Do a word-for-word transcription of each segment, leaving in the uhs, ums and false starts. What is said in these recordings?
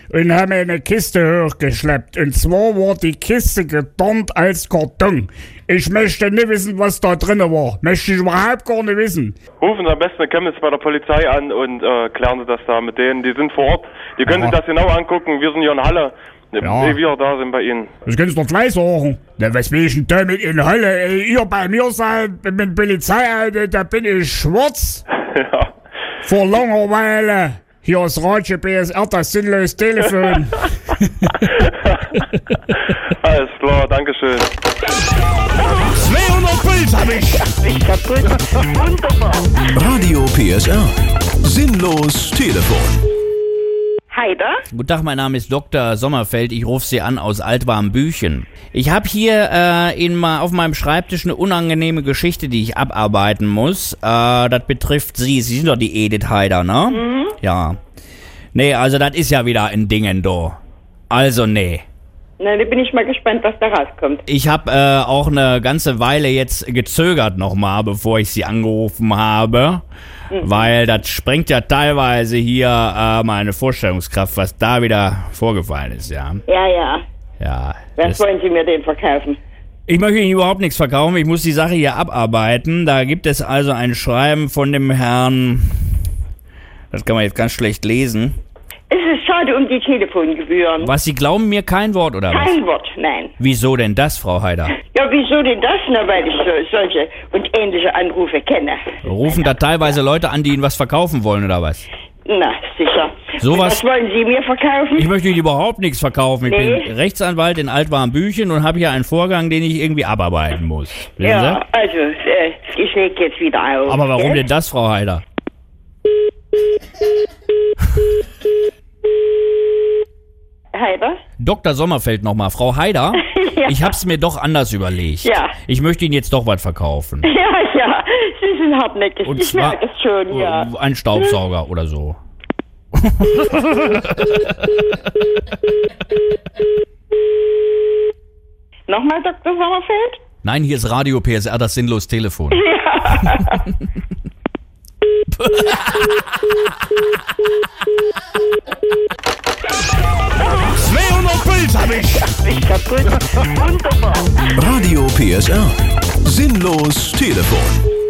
und haben eine Kiste hochgeschleppt. Und zwar war die Kiste getarnt als Karton. Ich möchte nicht wissen, was da drin war. Möchte ich überhaupt gar nicht wissen. Rufen Sie am besten, kommen jetzt bei der Polizei an und äh, klären Sie das da mit denen. Die sind vor Ort. Die können Ja. sich das genau angucken. Wir sind hier in Halle. Ja. Wie wir da sind bei Ihnen. Das können Sie doch gleich sagen. Na, was will ich denn da mit in Halle? Ey, ihr bei mir seid mit Polizei, da, da bin ich schwarz. Ja. Vor Langeweile. Hier ist Radio P S R, das sinnlose Telefon. Alles klar, Dankeschön. zweihundert Puls hab ich. Ich kaputt. Wunderbar. Radio P S R. Sinnlos Telefon. Heider? Guten Tag, mein Name ist Doktor Sommerfeld. Ich rufe Sie an aus Altwarmbüchen. Ich habe hier äh, in, auf meinem Schreibtisch eine unangenehme Geschichte, die ich abarbeiten muss. Äh, das betrifft Sie. Sie sind doch die Edith Heider, ne? Mhm. Ja. Nee, also das ist ja wieder ein Dingen, do. Also, nee. Na, da bin ich mal gespannt, was da rauskommt. Ich habe äh, auch eine ganze Weile jetzt gezögert nochmal, bevor ich Sie angerufen habe. Mhm. Weil das sprengt ja teilweise hier äh, meine Vorstellungskraft, was da wieder vorgefallen ist, ja. Ja, ja. Ja. Was wollen Sie mir denn verkaufen? Ich möchte Ihnen überhaupt nichts verkaufen, ich muss die Sache hier abarbeiten. Da gibt es also ein Schreiben von dem Herrn, das kann man jetzt ganz schlecht lesen. Es ist schade um die Telefongebühren. Was, Sie glauben mir kein Wort, oder was? Kein Wort, nein. Wieso denn das, Frau Heider? Ja, wieso denn das? Na, weil ich so, solche und ähnliche Anrufe kenne. Rufen da teilweise Leute an, die Ihnen was verkaufen wollen, oder was? Na, sicher. Sowas- Was wollen Sie mir verkaufen? Ich möchte Ihnen überhaupt nichts verkaufen. Ich Nee. bin Rechtsanwalt in Altwarmbüchen und habe hier einen Vorgang, den ich irgendwie abarbeiten muss. Wissen Ja, also, äh, ich leg jetzt wieder auf. Sie? Aber warum gell? denn das, Frau Heider? Heider? Doktor Sommerfeld nochmal. Frau Heider, Ja. ich hab's mir doch anders überlegt. Ja. Ich möchte Ihnen jetzt doch was verkaufen. Ja, ja, Sie sind hartnäckig. Und ich zwar merke es schon, ja. äh, ein Staubsauger oder so. Nochmal, Doktor Sommerfeld? Nein, hier ist Radio P S R, das sinnlos Telefon. zweihundert Puls hab ich. Ich kaputt. Wunderbar. Radio P S R. Sinnlos Telefon.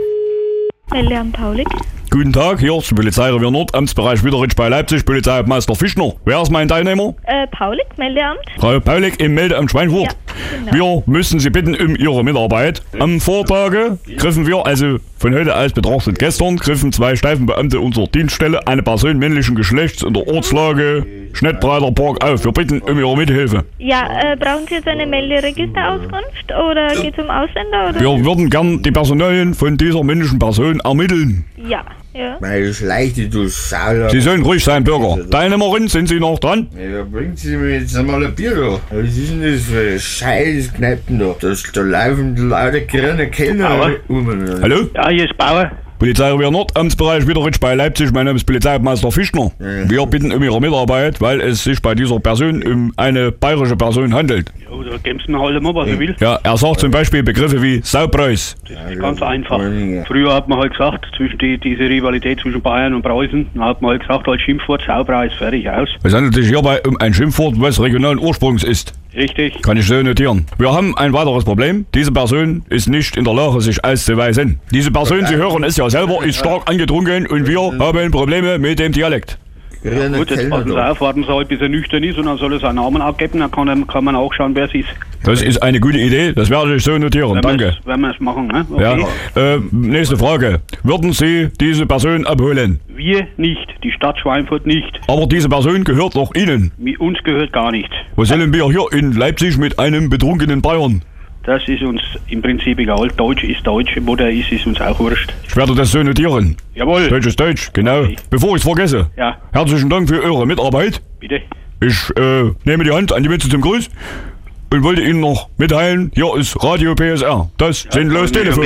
Meldeamt Paulik. Guten Tag, hier ist Polizeirevier Nord, Amtsbereich Wiederitsch bei Leipzig, Polizeihauptmeister Fischner. Wer ist mein Teilnehmer? Äh, Paulik, Meldeamt. Frau Paulik im Meldeamt Schweinfurt. Ja, genau. Wir müssen Sie bitten um Ihre Mitarbeit. Am Vortage griffen wir, also von heute aus betrachtet gestern, griffen zwei Streifenbeamte unserer Dienststelle eine Person männlichen Geschlechts in der Ortslage Schnettbreiter Park auf. Wir bitten um Ihre Mithilfe. Ja, äh, brauchen Sie jetzt eine Melderegisterauskunft oder geht es um Ausländer oder? Wir würden gern die Personalien von dieser männlichen Person ermitteln. Ja, ja. Meine Schleichte, du Sauer. Sie sollen ruhig sein, Bürger. Teilnehmerin, sind Sie noch dran? Ja, bringen Sie mir jetzt einmal ein Bier da. Was ist denn das für ein scheiß Kneipen da? Das, da laufen lauter grüne Kellner um. Hallo? Ja, hier ist Bauer. Polizeirevier Nord, Amtsbereich Wiederitsch bei Leipzig. Mein Name ist Polizeihauptmeister Fischner. Ja. Wir bitten um Ihre Mitarbeit, weil es sich bei dieser Person um eine bayerische Person handelt. Ja, da geben Sie mir halt mal, was er will. Ja, er sagt zum Beispiel Begriffe wie Saupreis. Das ist ganz einfach. Ja. Früher hat man halt gesagt, zwischen die, diese Rivalität zwischen Bayern und Preußen, dann hat man halt gesagt, als Schimpfwort, Saupreis, fertig, aus. Es handelt sich hierbei um ein Schimpfwort, was regionalen Ursprungs ist. Richtig. Kann ich so notieren. Wir haben ein weiteres Problem. Diese Person ist nicht in der Lage, sich auszuweisen. Diese Person, Sie hören es ja selber, ist stark angetrunken und wir haben Probleme mit dem Dialekt. Grüne Gut, jetzt Kellner passen Sie da. auf, warten Sie halt, bis er nüchtern ist und dann soll er seinen Namen abgeben, dann kann, er, kann man auch schauen, wer es ist. Das ist eine gute Idee, das werde ich so notieren. Wenn Danke. wir's- Wenn wir es machen, ne? Okay. Ja. Äh, nächste Frage. Würden Sie diese Person abholen? Wir nicht, die Stadt Schweinfurt nicht. Aber diese Person gehört doch Ihnen. Mi- Uns gehört gar nichts. Was sollen wir hier in Leipzig mit einem betrunkenen Bayern? Das ist uns im Prinzip egal. Deutsch ist Deutsch, wo der ist, ist uns auch wurscht. Ich werde das so notieren. Jawohl. Deutsch ist Deutsch, genau. Okay. Bevor ich es vergesse. Ja, Herzlichen Dank für Ihre Mitarbeit. bitte. Ich äh, nehme die Hand an die Mütze zum Gruß und wollte Ihnen noch mitteilen, hier ist Radio P S R, das sinnlos Telefon.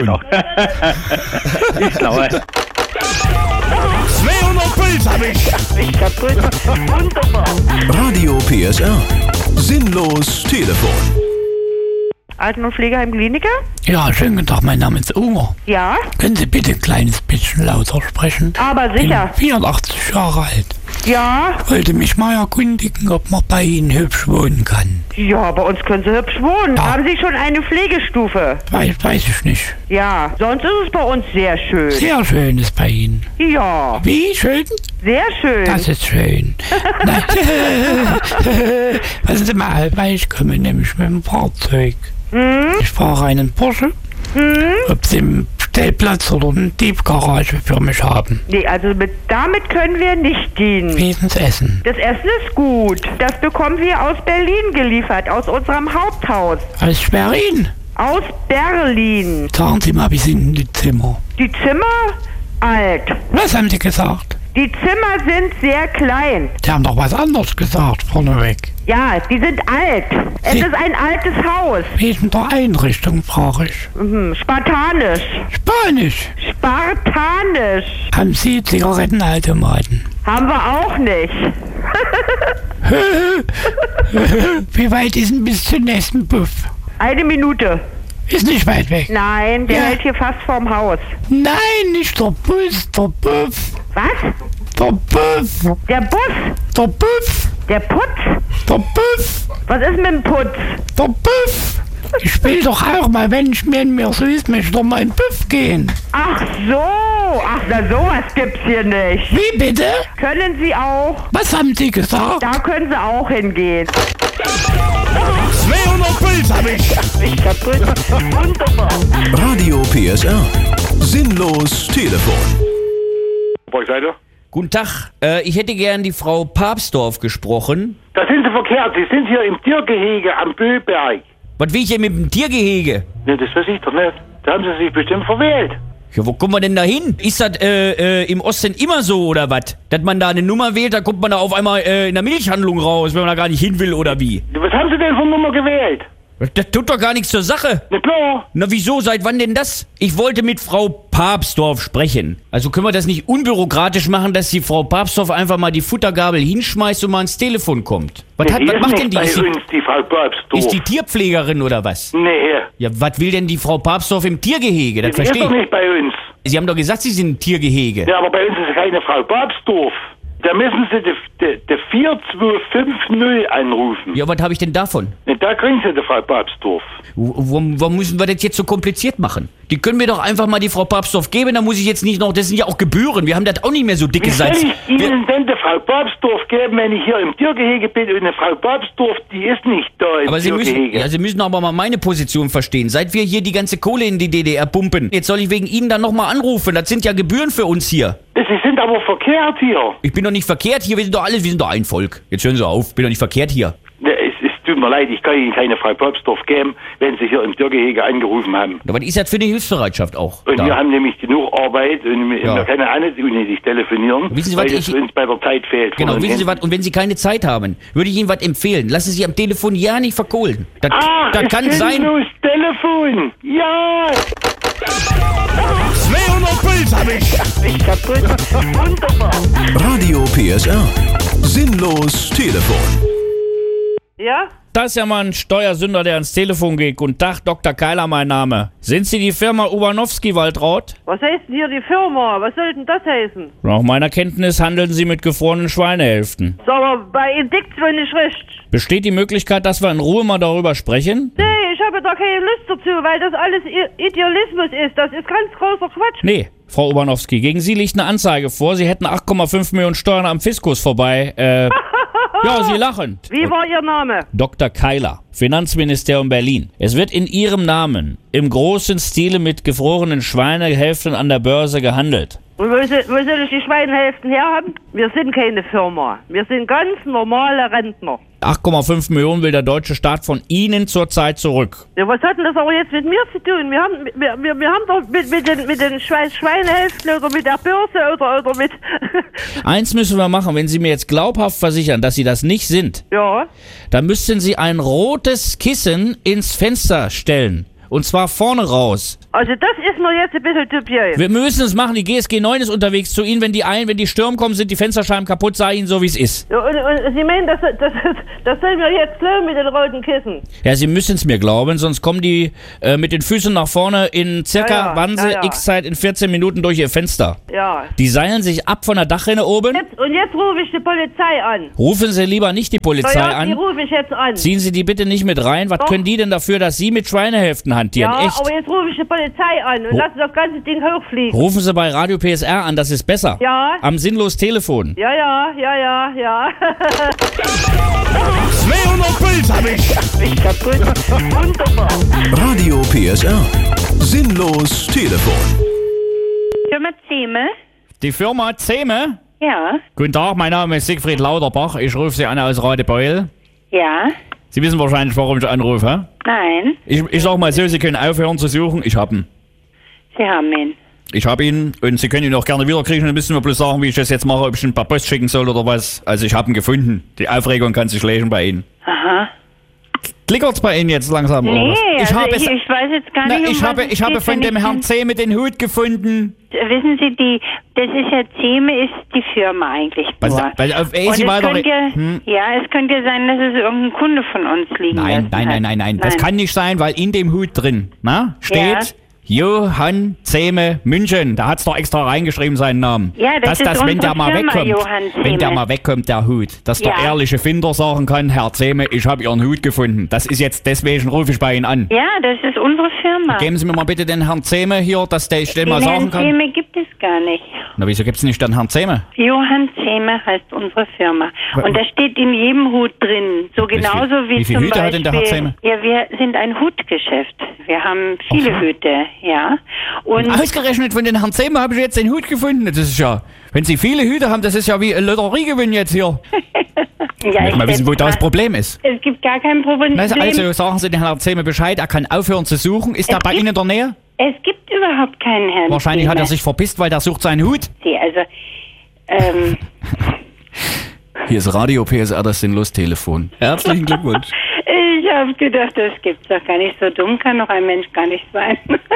Ist klar. zweihundert Puls hab ich. Ich kaputt. Wunderbar. Radio P S R. Sinnlos Telefon. Alten- und Pflegeheim Kliniker? Ja, schönen guten Tag, mein Name ist Unger. Ja, Können Sie bitte ein kleines bisschen lauter sprechen? aber Ich bin sicher. vierundachtzig Jahre alt. Ja? Wollte mich mal erkundigen, ob man bei Ihnen hübsch wohnen kann. Ja, bei uns können Sie hübsch wohnen. Ja. Haben Sie schon eine Pflegestufe? Weiß, weiß ich nicht. Ja, sonst ist es bei uns sehr schön. Sehr schön ist bei Ihnen. Ja, Wie schön? sehr schön. Das ist schön. Nein. Passen Sie mal, weil ich komme nämlich mit dem Fahrzeug. Hm? Ich fahre einen Porsche. Hm? Ob Sie einen Stellplatz oder eine Tiefgarage für mich haben. Nee, also mit, damit können wir nicht dienen. Wenigstens Essen. Das Essen ist gut. Das bekommen wir aus Berlin geliefert, aus unserem Haupthaus. Aus Schwerin. Aus Berlin. Sagen Sie mal, wie sind die Zimmer? Die Zimmer? Alt. Was haben Sie gesagt? Die Zimmer sind sehr klein. Sie haben doch was anderes gesagt, vorneweg. Ja, die sind alt. Es Sie- ist ein altes Haus. Wegen der Einrichtung frage ich. Mhm. Spartanisch. Spanisch. Spartanisch. Haben Sie Zigarettenautomaten? Haben wir auch nicht. Wie weit ist denn bis zum nächsten Buff? Eine Minute. Ist nicht weit weg. Nein, der Ja. hält hier fast vorm Haus. Nein, nicht der Bus, der Buff. Was? Der Buff. Der Bus? Der Buff. Der Putz? Der Buff. Was ist mit dem Putz? Der Buff. Ich will doch auch mal, wenn ich mir in mir so ist, möchte ich doch mal in den Buff gehen. Ach so. Ach, na sowas gibt's hier nicht. Wie bitte? Können Sie auch? Was haben Sie gesagt? Da können Sie auch hingehen. zweihundert Puls hab ich. Ich hab wunderbar. Radio P S R. Sinnlos Telefon. Seite? Guten Tag, äh, ich hätte gern die Frau Papsdorf gesprochen. Da sind Sie verkehrt. Sie sind hier im Tiergehege am Böberg. Was will ich denn mit dem Tiergehege? Ne, das weiß ich doch nicht. Da haben Sie sich bestimmt verwählt. Ja, wo kommen wir denn da hin? Ist das äh, äh, im Osten immer so oder was? Dass man da eine Nummer wählt, da kommt man da auf einmal äh, in der Milchhandlung raus, wenn man da gar nicht hin will oder wie? Was haben Sie denn für eine Nummer gewählt? Das tut doch gar nichts zur Sache. Ne, klar. Na wieso, seit wann denn das? Ich wollte mit Frau Papsdorf sprechen. Also können wir das nicht unbürokratisch machen, dass die Frau Papsdorf einfach mal die Futtergabel hinschmeißt und mal ans Telefon kommt? Was, Ja, hat, die was ist macht nicht denn die? bei Ist, die? uns, die Frau Papsdorf. ist die Tierpflegerin oder was? Nee, Ja, was will denn die Frau Papsdorf im Tiergehege? Das die ist verstehe doch ich. nicht bei uns. Sie haben doch gesagt, Sie sind im Tiergehege. Ja, aber bei uns ist keine Frau Papsdorf. Da müssen Sie die, die, die vier zwei fünf null anrufen. Ja, was habe ich denn davon? Ne, da kriegen Sie die Frau Papsdorf. Warum, warum müssen wir das jetzt so kompliziert machen? Die können mir doch einfach mal die Frau Papsdorf geben, da muss ich jetzt nicht noch, das sind ja auch Gebühren, wir haben das auch nicht mehr so dicke Wie soll Salz. ich Ihnen denn die Frau Papsdorf geben, wenn ich hier im Tiergehege bin und eine Frau Papsdorf, die ist nicht da im Aber Sie müssen, Tiergehege. ja, Sie müssen aber mal meine Position verstehen. Seit wir hier die ganze Kohle in die D D R pumpen, jetzt soll ich wegen Ihnen dann nochmal anrufen, das sind ja Gebühren für uns hier. Sie sind aber verkehrt hier. Ich bin doch nicht verkehrt hier, wir sind doch alle, wir sind doch ein Volk. Jetzt hören Sie auf, ich bin doch nicht verkehrt hier. Ne, es, es tut mir leid, ich kann Ihnen keine Frau Papsdorf geben, wenn Sie hier im Tiergehege angerufen haben. Aber was ist das für eine Hilfsbereitschaft auch? Und da? wir haben nämlich genug Arbeit und wir Ja. wir können auch nicht unnötig telefonieren, Wissen Sie, weil was es ich- uns bei der Zeit fehlt. Genau, von den wissen Sie was, Händen. und wenn Sie keine Zeit haben, würde ich Ihnen was empfehlen. Lassen Sie sich am Telefon ja nicht verkohlen. Das, Ach, das es kann ist sein. sinnlos Telefon. Ja! zweihundert Puls hab ich. Ich hab wunderbar. Radio P S R. Sinnlos Telefon. Ja? Das ist ja mal ein Steuersünder, der ans Telefon geht. Guten Tag, Doktor Keiler, mein Name. Sind Sie die Firma Ubanowski-Waltraud? Was heißt denn hier die Firma? Was soll denn das heißen? Nach meiner Kenntnis handeln Sie mit gefrorenen Schweinehälften. So, aber bei Indiktio nicht richtig. Besteht die Möglichkeit, dass wir in Ruhe mal darüber sprechen? Nee, ich habe da keine Lust dazu, weil das alles I- Idealismus ist. Das ist ganz großer Quatsch. Nee, Frau Ubanowski, gegen Sie liegt eine Anzeige vor. Sie hätten acht Komma fünf Millionen Steuern am Fiskus vorbei. Äh, ja, Sie lachen. Wie war Ihr Name? Doktor Keiler, Finanzministerium Berlin. Es wird in Ihrem Namen im großen Stile mit gefrorenen Schweinehälften an der Börse gehandelt. Und wo soll, wo soll ich die Schweinehälften herhaben? Wir sind keine Firma. Wir sind ganz normale Rentner. acht Komma fünf Millionen will der deutsche Staat von Ihnen zurzeit zurück. Ja, was hat denn das aber jetzt mit mir zu tun? Wir haben, wir, wir, wir haben doch mit, mit den, mit den Schwein, Schweinehälften oder mit der Börse oder, oder mit... Eins müssen wir machen, wenn Sie mir jetzt glaubhaft versichern, dass Sie das nicht sind, ja, dann müssten Sie ein rotes Kissen ins Fenster stellen Und zwar vorne raus. Also das ist mir jetzt ein bisschen dubios. Wir müssen es machen. Die G S G neun ist unterwegs zu Ihnen. Wenn die ein, wenn die Stürme kommen, sind die Fensterscheiben kaputt. Sag Ihnen so, wie es ist. Ja, und, und Sie meinen, das, das, das sollen wir jetzt glauben mit den roten Kissen? Ja, Sie müssen es mir glauben, sonst kommen die äh, mit den Füßen nach vorne in circa, Ja, ja, wann sie, ja, ja. x-Zeit in vierzehn Minuten durch ihr Fenster. Ja. Die seilen sich ab von der Dachrinne oben. Jetzt, und jetzt rufe ich die Polizei an. Rufen Sie lieber nicht die Polizei Na ja, die an. rufe ich jetzt an. Ziehen Sie die bitte nicht mit rein. Was Doch. können die denn dafür, dass Sie mit Schweinehälften hantieren? Ja, Echt? aber jetzt rufe ich die Polizei an und Ru- lasse das ganze Ding hochfliegen. Rufen Sie bei Radio P S R an, das ist besser. Ja. Am sinnlos Telefon. Ja, ja, ja, ja, ja. zweihundert Puls hab ich. Ich kaputt. Wunderbar. Radio P S R. Sinnlos Telefon. Firma Zehme? Die Firma Zehme? Ja. Guten Tag, mein Name ist Siegfried Lauterbach. Ich rufe Sie an aus Radebeul. Ja. Sie wissen wahrscheinlich, warum ich anrufe, hä? Nein. Ich, ich sag mal so, Sie können aufhören zu suchen. Ich hab ihn. Sie haben ihn. Ich hab ihn und Sie können ihn auch gerne wiederkriegen. Dann müssen wir bloß sagen, wie ich das jetzt mache, ob ich ihn per Post schicken soll oder was. Also ich hab ihn gefunden. Die Aufregung kann sich lesen bei Ihnen. Aha. Klickert's bei Ihnen jetzt langsam? oder Nee, was? ich also habe ich, es, ich weiß jetzt gar na, nicht, um ich was habe, es ich habe geht, von wenn dem ich Herrn den- Zehme den Hut gefunden. Wissen Sie, die, das ist ja Zehme, ist die Firma eigentlich Was- nur. weil auf ehe Und Sie es weiter- könnte, Hm. ja, es könnte ja sein, dass es irgendein Kunde von uns liegen Nein, lassen nein, hat. nein, nein, nein. Das kann nicht sein, weil in dem Hut drin, na, steht Johann Zehme München. Da hat's doch extra reingeschrieben, seinen Namen. Ja, das dass ist das, wenn der unsere mal Firma, wegkommt, Johann wenn der Zehme. mal wegkommt, der Hut, dass der Ja. ehrliche Finder sagen kann, Herr Zehme, ich habe Ihren Hut gefunden. Das ist jetzt, deswegen rufe ich bei Ihnen an. Ja, das ist unsere Firma. Geben Sie mir mal bitte den Herrn Zehme hier, dass der ich den Den mal sagen Herrn kann. Zehme gibt es gar nicht. Na, wieso gibt's nicht den Herrn Zehme? Johann Zehme heißt unsere Firma. Wa- Und da steht in jedem Hut drin. So Wie viel- genauso wie, wie viele zum Hüte hat denn der Herr Beispiel. Zehme? Ja, wir sind ein Hutgeschäft. Wir haben viele Hüte, ja. Und Ausgerechnet von den Herrn Zehme habe ich jetzt den Hut gefunden. Das ist ja, wenn Sie viele Hüte haben, das ist ja wie ein Lotteriegewinn jetzt hier. ja, Ich möchte mal wissen, wo setz da das mal- Problem ist. Es gibt gar kein Problem. Also, also sagen Sie den Herrn Zehme Bescheid, er kann aufhören zu suchen. Ist Es er bei gibt- Ihnen in der Nähe? Es gibt überhaupt keinen Herrn Wahrscheinlich Zehme. hat er sich verpisst, weil der sucht seinen Hut. Sie, also, ähm, Hier ist Radio P S R, das Sinnlos-Telefon. Herzlichen Glückwunsch. ich habe gedacht, das gibt's doch gar nicht. So dumm kann doch ein Mensch gar nicht sein.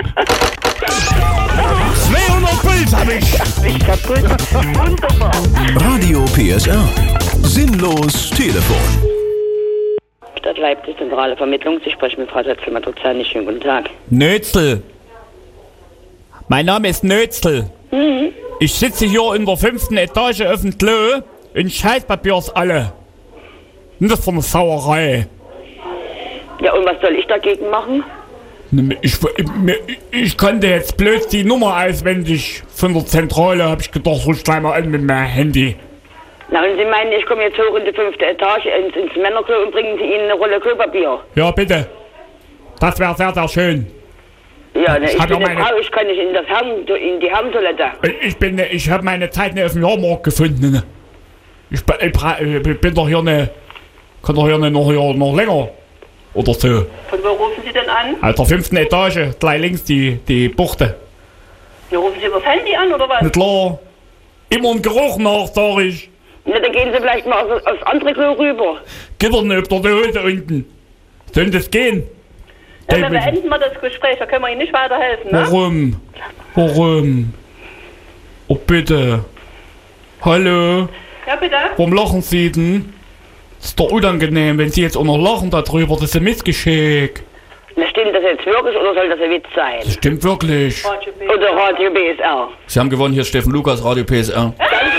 zweihundert Puls hab ich. Ich kaputt. Wunderbar. Radio P S R. Sinnlos Telefon. Stadt Leipzig, zentrale Vermittlung. Sie sprechen mit Frau Setzelmann-Tutzani. Schönen guten Tag. Nötzl. Mein Name ist Nötzl. Mhm. Ich sitze hier in der fünften Etage auf dem Klo und Scheißpapier ist alle. Und das ist für eine Sauerei. Ja, und was soll ich dagegen machen? Ich, ich, ich konnte jetzt bloß die Nummer auswendig von der Zentrale, hab ich gedacht, ruf gleich mal an mit meinem Handy. Na, und Sie meinen, ich komme jetzt hoch in die fünfte Etage ins, ins Männerklo und bringen Sie Ihnen eine Rolle Klopapier? Ja, bitte. Das wäre sehr, sehr schön. Ja, ne, Ich ich, hab bin ja eine meine- Frau, ich kann nicht in, das Herren, in die Herrentoilette. Ich bin, ich habe meine Zeit nicht auf dem Jahrmarkt gefunden. Ne? Ich, bin- ich, bra- ich bin doch hier ne, kann doch hier ne, noch, hier noch länger. Oder so. Von wo rufen Sie denn an? Auf der fünften Etage, gleich links die, die Buchte. Ja, rufen Sie über das Handy an, oder was? Na klar. Immer ein Geruch nach, sag ich. Na, dann gehen Sie vielleicht mal aufs, aufs andere Klo rüber. Gittern auf der Hose unten. Soll das gehen? Ja, dann beenden wir das Gespräch, da können wir Ihnen nicht weiterhelfen, ne? Warum? Warum? Oh, bitte. Hallo? Ja, bitte? Warum lachen Sie denn? Das ist doch unangenehm, wenn Sie jetzt auch noch lachen darüber. Das ist ein Missgeschick. Na, stimmt das jetzt wirklich oder soll das ein Witz sein? Das stimmt wirklich. Oder Radio B S R? Sie haben gewonnen, hier ist Steffen Lukas, Radio P S R.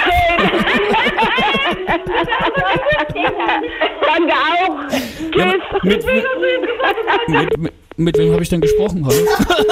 Danke auch. Tschüss. mit, mit, mit, mit wem habe ich denn gesprochen? Hallo?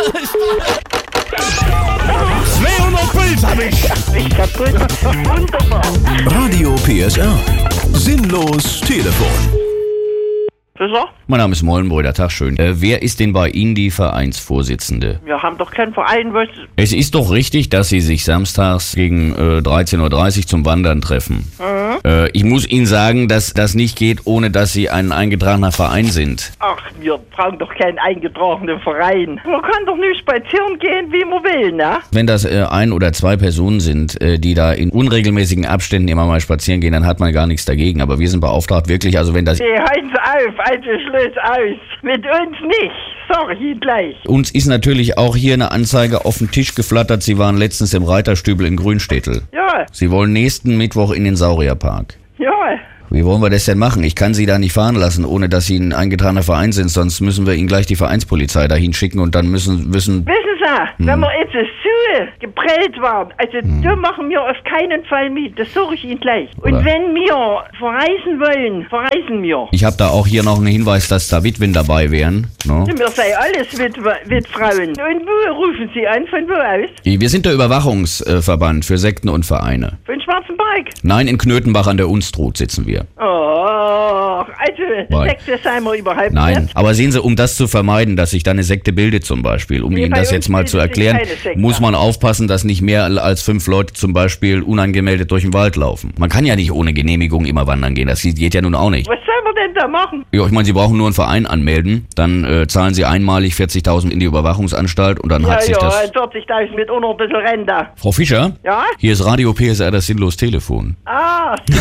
zweihundert Puls hab ich. Ich kaputt. Wunderbar. Radio P S R. Sinnlos Telefon. Wieso? Mein Name ist Mollenbrüder, Tag schön. Äh, wer ist denn bei Ihnen die Vereinsvorsitzende? Wir haben doch keinen Verein, was... Es ist doch richtig, dass Sie sich samstags gegen äh, dreizehn Uhr dreißig zum Wandern treffen. Mhm. Äh, ich muss Ihnen sagen, dass das nicht geht, ohne dass Sie ein eingetragener Verein sind. Ach, wir brauchen doch keinen eingetragenen Verein. Man kann doch nicht spazieren gehen, wie man will, ne? Wenn das äh, ein oder zwei Personen sind, äh, die da in unregelmäßigen Abständen immer mal spazieren gehen, dann hat man gar nichts dagegen. Aber wir sind beauftragt wirklich, also wenn das... Hey, halten Sie auf, also Schluss aus. Mit uns nicht. sag ich Ihnen gleich. Uns ist natürlich auch hier eine Anzeige auf den Tisch geflattert. Sie waren letztens im Reiterstübel in Grünstädtel. Ja, Sie wollen nächsten Mittwoch in den Saurierpark. ja. Wie wollen wir das denn machen? Ich kann Sie da nicht fahren lassen, ohne dass Sie ein eingetragener Verein sind, sonst müssen wir Ihnen gleich die Vereinspolizei dahin schicken und dann müssen wissen... Wissen Sie, wenn wir jetzt so geprellt waren, also da machen wir auf keinen Fall mit, das sage ich Ihnen gleich. Und Oder? wenn wir verreisen wollen, verreisen wir. Ich habe da auch hier noch einen Hinweis, dass da Witwen dabei wären. No? Wir sei alles Witwe, Witfrauen. Und wo rufen Sie an? Von wo aus? Wir sind der Überwachungsverband für Sekten und Vereine. Von Schwarzenberg? Nein, in Knötenbach an der Unstrut sitzen wir. Oh, also Weil- Sekte seien wir überhaupt Nein, nicht. aber sehen Sie, um das zu vermeiden, dass sich da eine Sekte bildet zum Beispiel, um Nee, Ihnen bei das uns jetzt mal bildet zu sich erklären, keine Sekte. muss man aufpassen, dass nicht mehr als fünf Leute zum Beispiel unangemeldet durch den Wald laufen. Man kann ja nicht ohne Genehmigung immer wandern gehen, das geht ja nun auch nicht. Was sollen wir denn da machen? Ja, ich meine, Sie brauchen nur einen Verein anmelden, dann äh, zahlen Sie einmalig vierzigtausend in die Überwachungsanstalt und dann ja, hat sich ja, das... vierzigtausend mit auch noch ein bisschen Rente. Frau Fischer? Ja? Hier ist Radio P S R, das sinnlos Telefon. Ah, so.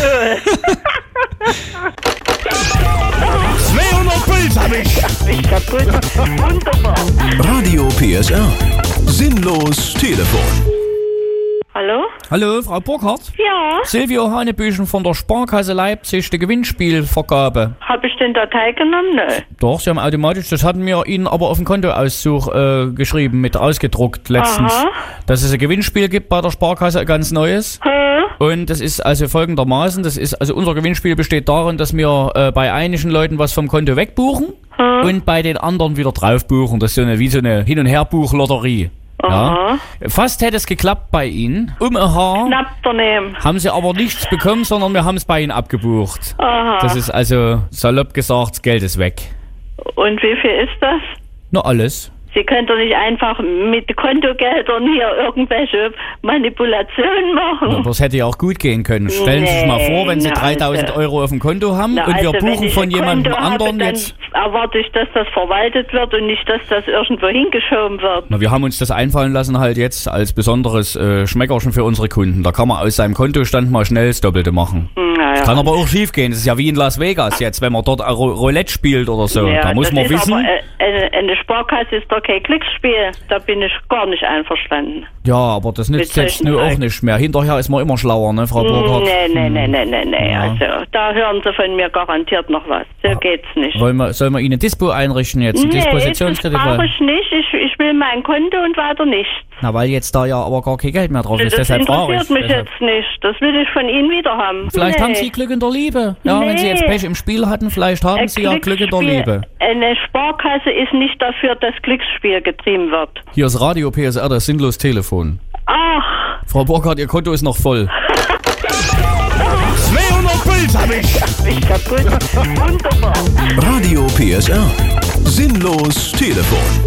zweihundert Puls hab ich. Ich kaputt. Wunderbar. Radio P S R. Sinnlos Telefon. Hallo? Hallo, Frau Burkhardt? Ja. Silvio Hanebüchen von der Sparkasse Leipzig, die Gewinnspielvergabe. Habe ich denn da teilgenommen? Nö. Doch, Sie haben automatisch, das hatten wir Ihnen aber auf dem Kontoauszug äh, geschrieben, mit ausgedruckt letztens. Aha. Dass es ein Gewinnspiel gibt bei der Sparkasse, ein ganz neues. Hä? Und das ist also folgendermaßen, das ist, also unser Gewinnspiel besteht darin, dass wir äh, bei einigen Leuten was vom Konto wegbuchen Hä? und bei den anderen wieder draufbuchen. Das ist so eine, wie so eine Hin- und Herbuchlotterie. Ja. Fast hätte es geklappt bei Ihnen. Um ein Haar Knapp daneben. haben Sie aber nichts bekommen, sondern wir haben es bei Ihnen abgebucht. Aha. Das ist also, salopp gesagt, das Geld ist weg. Und wie viel ist das? Nur alles. Sie können doch nicht einfach mit Kontogeldern hier irgendwelche Manipulationen machen. Aber es hätte ja auch gut gehen können. Stellen Sie sich mal vor, wenn Sie Nee, na, dreitausend also- Euro auf dem Konto haben Na, und wir also, wenn buchen ich von ein jemandem Konto habe, anderen dann jetzt. erwarte ich, dass das verwaltet wird und nicht, dass das irgendwo hingeschoben wird. Na, wir haben uns das einfallen lassen halt jetzt als besonderes äh, Schmeckerchen für unsere Kunden. Da kann man aus seinem Kontostand mal schnell das Doppelte machen. Naja. Kann aber auch schief gehen. Das ist ja wie in Las Vegas jetzt, wenn man dort Ro- Roulette spielt oder so. Ja, da muss das man ist wissen. Aber, äh, eine, eine Sparkasse ist doch kein Glücksspiel. Da bin ich gar nicht einverstanden. Ja, aber das nützt Mit jetzt solchen nur auch Fragen. nicht mehr. Hinterher ist man immer schlauer, ne, Frau Burkhardt? Nee, nee, nee, nee, nee, nee. Ja. Also, da hören Sie von mir garantiert noch was. So geht's nicht. Wollen wir, sollen wir Ihnen ein Dispo einrichten jetzt? Ein Nee, das Dispositionskredit? brauche Weil, ich nicht. Ich, ich will mein Konto und weiter nichts. na, weil jetzt da ja aber gar kein Geld mehr drauf ist. Das Deshalb frage ich. interessiert mich Deshalb. jetzt nicht. Das will ich von Ihnen wieder haben. Vielleicht nee. haben Sie Glück in der Liebe. Ja, wenn Sie jetzt Nee. Pech im Spiel hatten, vielleicht haben Ein Sie ja Glück in der Glücksspiel- Liebe. Eine Sparkasse ist nicht dafür, dass Glücksspiel getrieben wird. Hier ist Radio P S R, das sinnlos Telefon. Ach, Frau Burkhardt, Ihr Konto ist noch voll. zweihundert Puls hab ich. Ich kaputt. Wunderbar. Radio P S R. Sinnlos Telefon.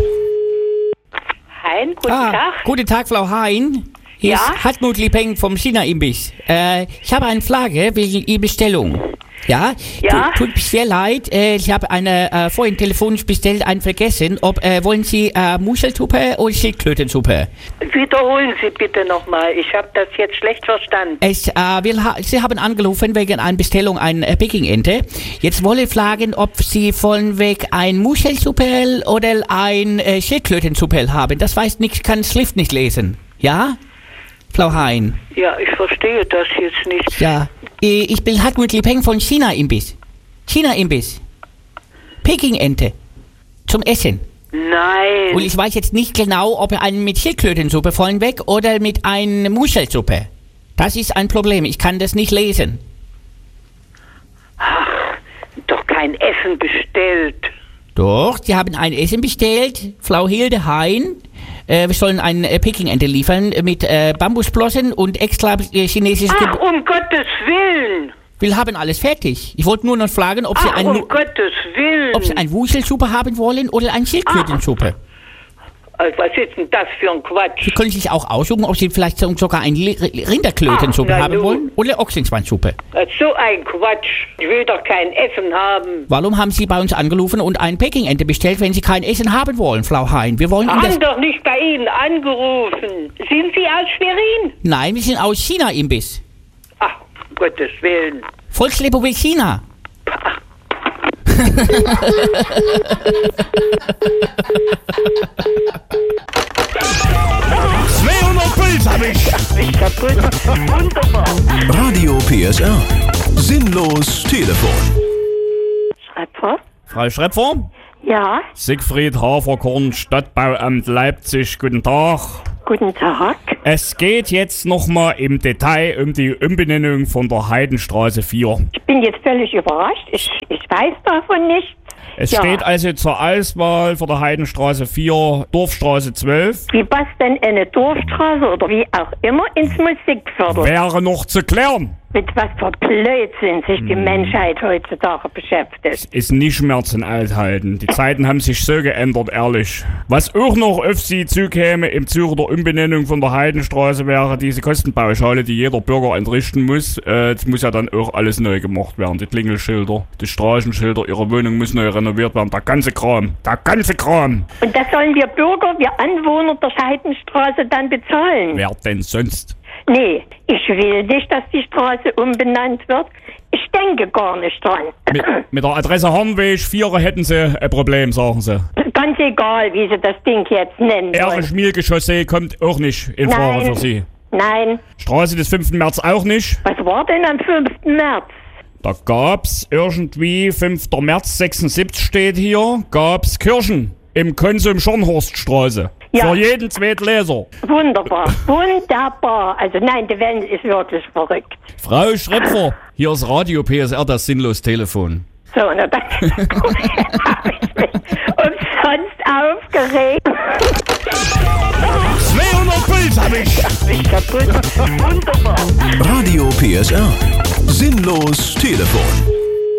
Hein, guten Ah, Tag. guten Tag, Frau Hein. Hier Ja? ist Hartmut Liepeng vom China-Imbiss. Äh, ich habe eine Frage wegen Ihrer Bestellung. Ja? Ja? Tu- Tut mir sehr leid, äh, ich habe eine äh, vorhin telefonisch bestellt, einen vergessen. Ob, äh, wollen Sie äh, Muschelsuppe oder Schildkrötensuppe? Wiederholen Sie bitte nochmal. Ich habe das jetzt schlecht verstanden. Es, äh, wir ha Sie haben angerufen wegen einer Bestellung einer äh, Pekingente. Jetzt wollte ich fragen, ob Sie von weg ein Muschelsuppe oder ein äh, Schildkrötensuppe haben. Das weiß nicht, kann Schrift nicht lesen. Ja? Frau Hein. Ja, ich verstehe das jetzt nicht. Ja. Äh, Ich bin Hartmut Liepeng von China-Imbiss. China-Imbiss. Pekingente. Zum Essen. Nein. Und ich weiß jetzt nicht genau, ob er einen mit Schildkrötensuppe vornweg oder mit einer Muschelsuppe. Das ist ein Problem. Ich kann das nicht lesen. Doch kein Essen bestellt. Doch, Sie haben ein Essen bestellt, Frau Hilde Hein. Äh, wir sollen eine äh, Pekingente liefern äh, mit äh, Bambusblossen und extra äh, chinesisches Ach, Ge um Gottes Willen. Wir haben alles fertig. Ich wollte nur noch fragen, ob Sie, Ach, ein, um Gottes Willen. ob Sie eine Wuschelsuppe haben wollen oder eine Schildkrötensuppe. Also, was ist denn das für ein Quatsch? Sie können sich auch aussuchen, ob Sie vielleicht so- sogar eine Li- Rinderklötensuppe Ah, na haben nun. wollen oder Ochsenschwanzsuppe. So ein Quatsch. Ich will doch kein Essen haben. Warum haben Sie bei uns angerufen und eine Pekingente bestellt, wenn Sie kein Essen haben wollen, Frau Hein? Wir wollen Ihnen das... Haben doch nicht bei Ihnen angerufen. Sind Sie aus Schwerin? Nein, wir sind aus China-Imbiss. Ach, um Gottes Willen. Volksrepublik China. zweihundert Puls hab ich! Ich kaputt. Wunderbar. Radio P S R. Sinnlos Telefon. Schreiber? Frau Schrepfer? Ja, Siegfried Haferkorn, Stadtbauamt Leipzig, guten Tag. guten Tag. Es geht jetzt nochmal im Detail um die Umbenennung von der Heidenstraße vier. Ich bin jetzt völlig überrascht. Ich, ich weiß davon nichts. Es Ja. steht also zur Auswahl für der Heidenstraße vier Dorfstraße zwölf. Wie passt denn eine Dorfstraße oder wie auch immer ins Musikviertel? Wäre noch zu klären. Mit was für Blödsinn sich die Menschheit heutzutage beschäftigt. Ist nicht mehr zum Aushalten. Die Zeiten haben sich so geändert, ehrlich. Was auch noch auf Sie zukäme im Zuge der Umbenennung von der Heidenstraße, wäre diese Kostenpauschale, die jeder Bürger entrichten muss. Äh, das muss ja dann auch alles neu gemacht werden. Die Klingelschilder, die Straßenschilder, Ihre Wohnung muss neu renoviert werden. Der ganze Kram. Der ganze Kram. Und das sollen wir Bürger, wir Anwohner der Heidenstraße dann bezahlen? Wer denn sonst? Nee, ich will nicht, dass die Straße umbenannt wird. Ich denke gar nicht dran. Mit, mit der Adresse Hornweg vier hätten Sie ein Problem, sagen Sie. Ganz egal, wie Sie das Ding jetzt nennen wollen. Ehrenschmielke-Chaussee kommt auch nicht in Frage Nein. für Sie. Nein. Straße des fünften März auch nicht. Was war denn am fünften März? Da gab's irgendwie, fünfter März sechsundsiebzig steht hier, gab's Kirchen im Konsum Schornhorststraße. Ja. Für jeden zweiten Leser. Wunderbar, wunderbar. Also nein, die Welt ist wirklich verrückt. Frau Schrepfer, hier ist Radio P S R, das sinnlos Telefon. So, na dann habe ich mich umsonst aufgeregt. zweihundert Puls hab ich! Ich kaputt. Wunderbar. Radio P S R. Sinnlos Telefon.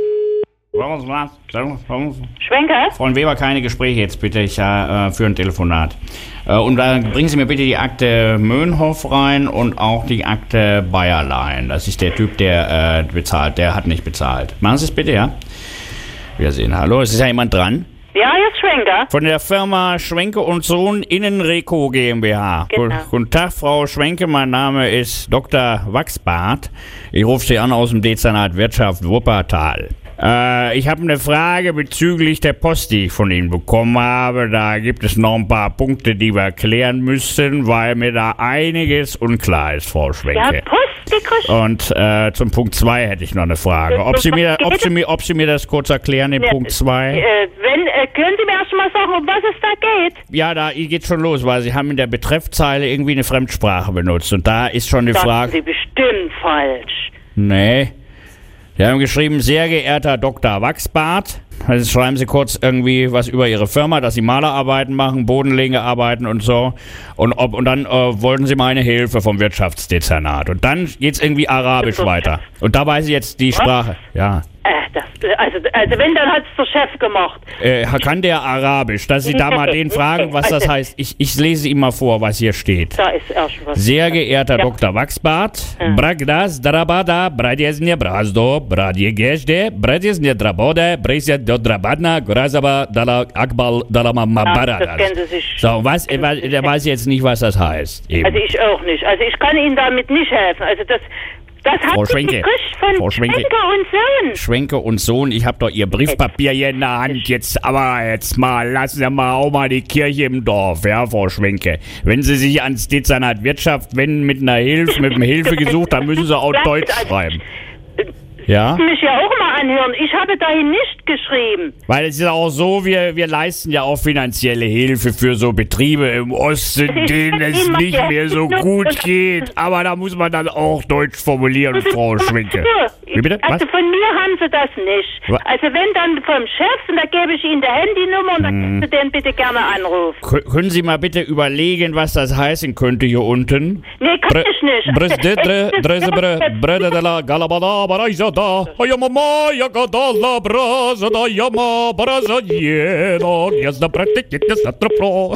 Schwenker? Frau Weber, keine Gespräche jetzt bitte, ich äh, für ein Telefonat. Äh, und da bringen Sie mir bitte die Akte Möhnhoff rein und auch die Akte Bayerlein. Das ist der Typ, der äh, bezahlt, der hat nicht bezahlt. Machen Sie es bitte, ja? Wiedersehen. Hallo, ist ja jemand dran? Ja, jetzt Schwenker. Von der Firma Schwenke und Sohn Innenreco GmbH. Genau. Gu- Guten Tag, Frau Schwenke, mein Name ist Doktor Wachsbart. Ich rufe Sie an aus dem Dezernat Wirtschaft Wuppertal. Äh, ich habe eine Frage bezüglich der Post, die ich von Ihnen bekommen habe. Da gibt es noch ein paar Punkte, die wir klären müssen, weil mir da einiges unklar ist, Frau Schwenke. Ja, Post gekriegt. Und äh, zum Punkt zwei hätte ich noch eine Frage. Ob Sie mir, ob Sie mir, ob Sie mir das kurz erklären, den Ne, Punkt zwei? Äh, wenn, äh, können Sie mir erst mal sagen, um was es da geht? Ja, da geht schon los, weil Sie haben in der Betreffzeile irgendwie eine Fremdsprache benutzt. Und da ist schon die Sagen Frage... Sie bestimmt falsch. Nee. Sie haben geschrieben, sehr geehrter Doktor Wachsbart. Also schreiben Sie kurz irgendwie was über Ihre Firma, dass Sie Malerarbeiten machen, Bodenlegearbeiten und so. Und, ob, und dann äh, wollten Sie meine Hilfe vom Wirtschaftsdezernat. Und dann geht's irgendwie Arabisch weiter. Und da weiß ich jetzt die Was? Sprache. Ja. Äh, das, also, also wenn, dann hat's der Chef gemacht. Äh, kann der Arabisch, dass Sie da mal den fragen, was das heißt. Ich, ich lese ihm mal vor, was hier steht. Da ist erst was. Sehr geehrter Ja. Doktor Wachsbart, Ja. Bragdas Drabada, Bradjesnje Brazdo, Bradje Gejde, Bradjesnje Drabode, Bresje Dodrabadna, Grazaba, Dala Akbal, Dalamama Ja, das Baradas. kennen Sie sich. So, was, äh, was, der weiß jetzt nicht, was das heißt. Eben. Also ich auch nicht. Also ich kann Ihnen damit nicht helfen. Also das, das Frau hat sich Schwenke, gekriegt von Frau Schwenke. Schwenker und Sohn. Schwenke und Sohn, ich hab doch Ihr Briefpapier hier in der Hand. Jetzt, aber jetzt mal, lassen Sie mal auch mal die Kirche im Dorf, ja, Frau Schwenke. Wenn Sie sich ans Dezernat Wirtschaft wenden mit einer Hilfe, mit einem Hilfegesuch, dann müssen Sie auch Ja, Deutsch also- schreiben. Ja? Sie mich ja auch mal anhören. Ich habe dahin nicht geschrieben. Weil es ist auch so, wir, wir leisten ja auch finanzielle Hilfe für so Betriebe im Osten, denen es nicht mehr so gut geht. Aber da muss man dann auch Deutsch formulieren, Frau Schwenke. Wie bitte? Was? Also von mir haben Sie das nicht. Wa- Also wenn dann vom Chef, und da gebe ich Ihnen die Handynummer und dann Hm. können Sie den bitte gerne anrufen. K- Können Sie mal bitte überlegen, was das heißen könnte hier unten? Nee, kann Bre- ich nicht. Bresde, dre, drese, bre, brede de la galabada, baraisa da, ayamama, yagadala, braza da, yama, baraza, jena, jazda, brete, jitnes, natropro.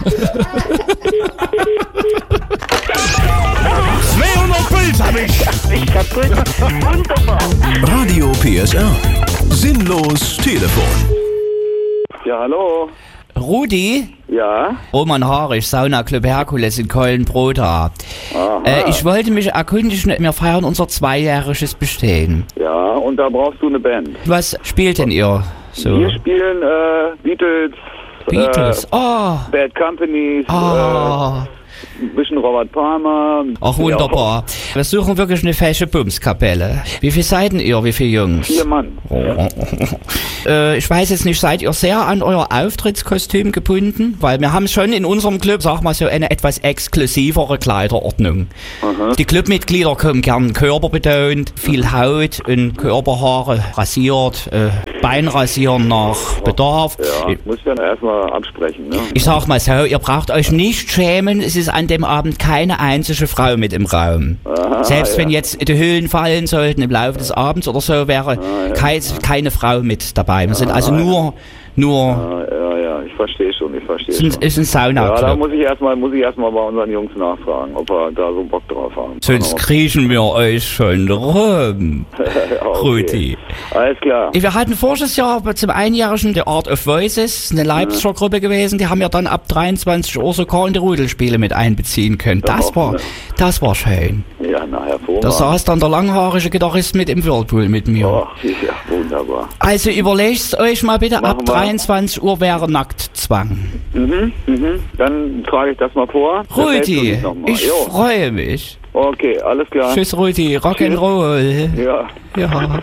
zweihundert Puls hab ich! Ich kaputt. Wunderbar. Radio P S R. Sinnlos Telefon. Ja, hallo. Rudi? Ja? Roman Harisch, Sauna Club Herkules in Köln-Brota. Aha. Äh, ich wollte mich erkundigen, wir feiern unser zweijähriges Bestehen. Ja, und da brauchst du eine Band. Was spielt denn ihr? So. Wir spielen äh, Beatles, Beatles, äh, oh. Bad Companies, Oh. äh, ein bisschen Robert Palmer. Ach, wunderbar. Wir suchen wirklich eine fesche Bumskapelle. Wie viele seid ihr, wie viele Jungs? Vier Mann. Oh. äh, ich weiß jetzt nicht, seid ihr sehr an euer Auftrittskostüm gebunden? Weil wir haben schon in unserem Club, sag mal so, eine etwas exklusivere Kleiderordnung. Aha. Die Clubmitglieder kommen gern körperbetont, viel Haut und Körperhaare rasiert, äh, Beinrasieren nach Bedarf. Ja, muss ich dann erstmal absprechen, ne? Ich sag mal so, ihr braucht euch nicht schämen, es ist an dem Abend keine einzige Frau mit im Raum. Aha, Selbst ja. wenn jetzt die Hüllen fallen sollten im Laufe des Abends oder so, wäre Ah, ja. kei keine Frau mit dabei. Wir sind also Ah, nur, nur, Ah, ja, ja, ich verstehe schon, ich verstehe es schon. ist ein Sauna-Club. Ja, da muss ich erstmal, muss ich erstmal bei unseren Jungs nachfragen, ob wir da so Bock drauf haben. Sonst kriechen wir euch schon rum, Ja, okay. Rudi. Alles klar. Wir hatten voriges Jahr zum Einjährigen The Art of Voices, eine Leipziger Gruppe gewesen, die haben ja dann ab dreiundzwanzig Uhr sogar in die Rudelspiele mit einbeziehen können. Das war, das war schön. Ja, na, hervorragend. Da saß dann der langhaarige Gitarrist mit im Whirlpool mit mir. Ach, ja, wunderbar. Also überlegt euch mal bitte, ab Machen wir. dreiundzwanzig Uhr wäre Nacktzwang. Mhm, mhm. Dann trage ich das mal vor. Rudi, Das noch mal. ich Jo. freue mich. Okay, alles klar. Tschüss Rudi, Rock'n'Roll. Ja. Ja.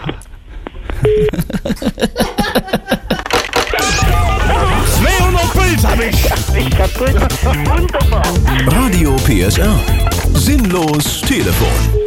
zweihundert Puls hab ich. Ich kaputt. Wunderbar. Radio P S R. Sinnlos Telefon.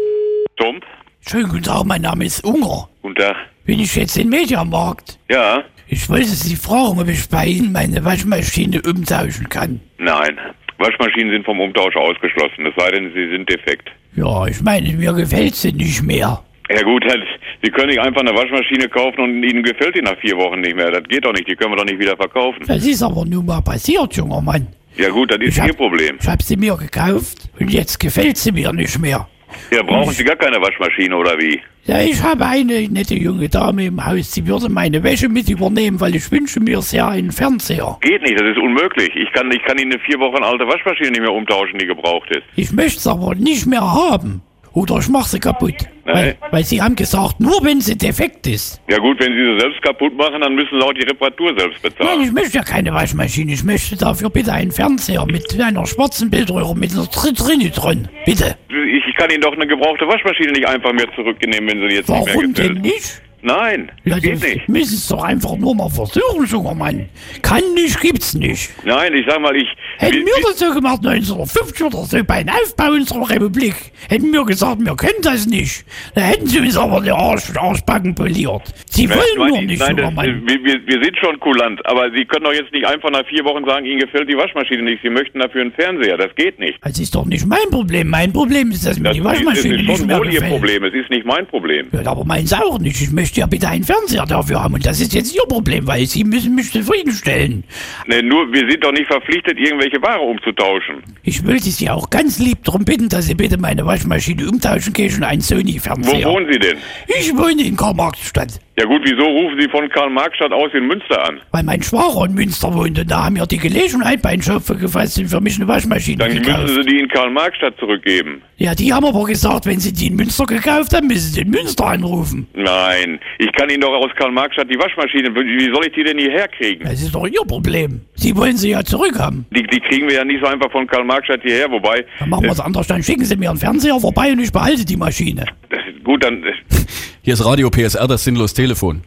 Tom? Schönen guten Tag, mein Name ist Unger. Guten Tag. Bin ich jetzt im Mediamarkt? Ja? Ich wollte Sie fragen, ob ich bei Ihnen meine Waschmaschine umtauschen kann. Nein. Waschmaschinen sind vom Umtausch ausgeschlossen, es sei denn, sie sind defekt. Ja, ich meine, mir gefällt sie nicht mehr. Ja gut, halt, Sie können nicht einfach eine Waschmaschine kaufen und Ihnen gefällt die nach vier Wochen nicht mehr. Das geht doch nicht, die können wir doch nicht wieder verkaufen. Das ist aber nun mal passiert, junger Mann. Ja gut, das ist Ich hab- Ihr Problem. Ich habe sie mir gekauft und jetzt gefällt sie mir nicht mehr. Ja, brauchen Sie gar keine Waschmaschine oder wie? Ja, ich habe eine nette junge Dame im Haus, sie würde meine Wäsche mit übernehmen, weil ich wünsche mir sehr einen Fernseher. Geht nicht, das ist unmöglich. Ich kann, ich kann Ihnen eine vier Wochen alte Waschmaschine nicht mehr umtauschen, die gebraucht ist. Ich möchte es aber nicht mehr haben. Oder ich mache sie kaputt. Nein. Weil, weil sie haben gesagt, nur wenn sie defekt ist. Ja gut, wenn Sie sie selbst kaputt machen, dann müssen Sie auch die Reparatur selbst bezahlen. Nein, ich möchte ja keine Waschmaschine. Ich möchte dafür bitte einen Fernseher mit einer schwarzen Bildröhre mit einer Tr- Trinitron. Bitte. Ich, ich kann Ihnen doch eine gebrauchte Waschmaschine nicht einfach mehr zurücknehmen, wenn sie jetzt nicht mehr Warum gefällt. denn nicht? Nein, Ja, das geht das nicht. müssen es doch einfach nur mal versuchen, junger Mann. Kann nicht, gibt's nicht. Nein, ich sag mal, ich... Hätten wir das so gemacht neunzehnhundertfünfzig oder so beim Aufbau unserer Republik, hätten wir gesagt, wir können das nicht. Da hätten sie uns aber die Arsch, Arschbacken poliert. Sie Nein, wollen nein, nur nicht, nein, junger das, Mann. wir, wir, wir sind schon kulant, aber Sie können doch jetzt nicht einfach nach vier Wochen sagen, Ihnen gefällt die Waschmaschine nicht, Sie möchten dafür einen Fernseher, das geht nicht. Das ist doch nicht mein Problem. Mein Problem ist, dass mir Das die ist, Waschmaschine ist nicht schon mehr wohl Ihr gefällt. Problem, es ist nicht mein Problem. Ja, aber meins auch nicht. Ich möchte ja bitte einen Fernseher dafür haben. Und das ist jetzt Ihr Problem, weil Sie müssen mich zufriedenstellen. Ne, nur, wir sind doch nicht verpflichtet, irgendwelche Ware umzutauschen. Ich wollte Sie auch ganz lieb darum bitten, dass Sie bitte meine Waschmaschine umtauschen können und einen Wo Sony-Fernseher. wohnen Sie denn? Ich wohne in Karl-Marx-Stadt. Ja gut, wieso rufen Sie von Karl-Marx-Stadt aus in Münster an? Weil mein Schwager in Münster wohnt und da haben wir die Gelegenheit bei den Schöpfer gefasst und für mich eine Waschmaschine Dann gekauft. müssen Sie die in Karl-Marx-Stadt zurückgeben. Ja, die haben aber gesagt, wenn Sie die in Münster gekauft haben, müssen Sie in Münster anrufen. Nein, ich kann Ihnen doch aus Karl-Marx-Stadt die Waschmaschine, wie soll ich die denn hierher kriegen? Das ist doch Ihr Problem. Sie wollen sie ja zurückhaben. Die, die kriegen wir ja nicht so einfach von Karl-Marx-Stadt hierher, wobei... Dann machen wir es anders, dann schicken Sie mir einen Fernseher vorbei und ich behalte die Maschine. Das ist gut, dann... Hier ist Radio P S R, das sinnlos Telefon.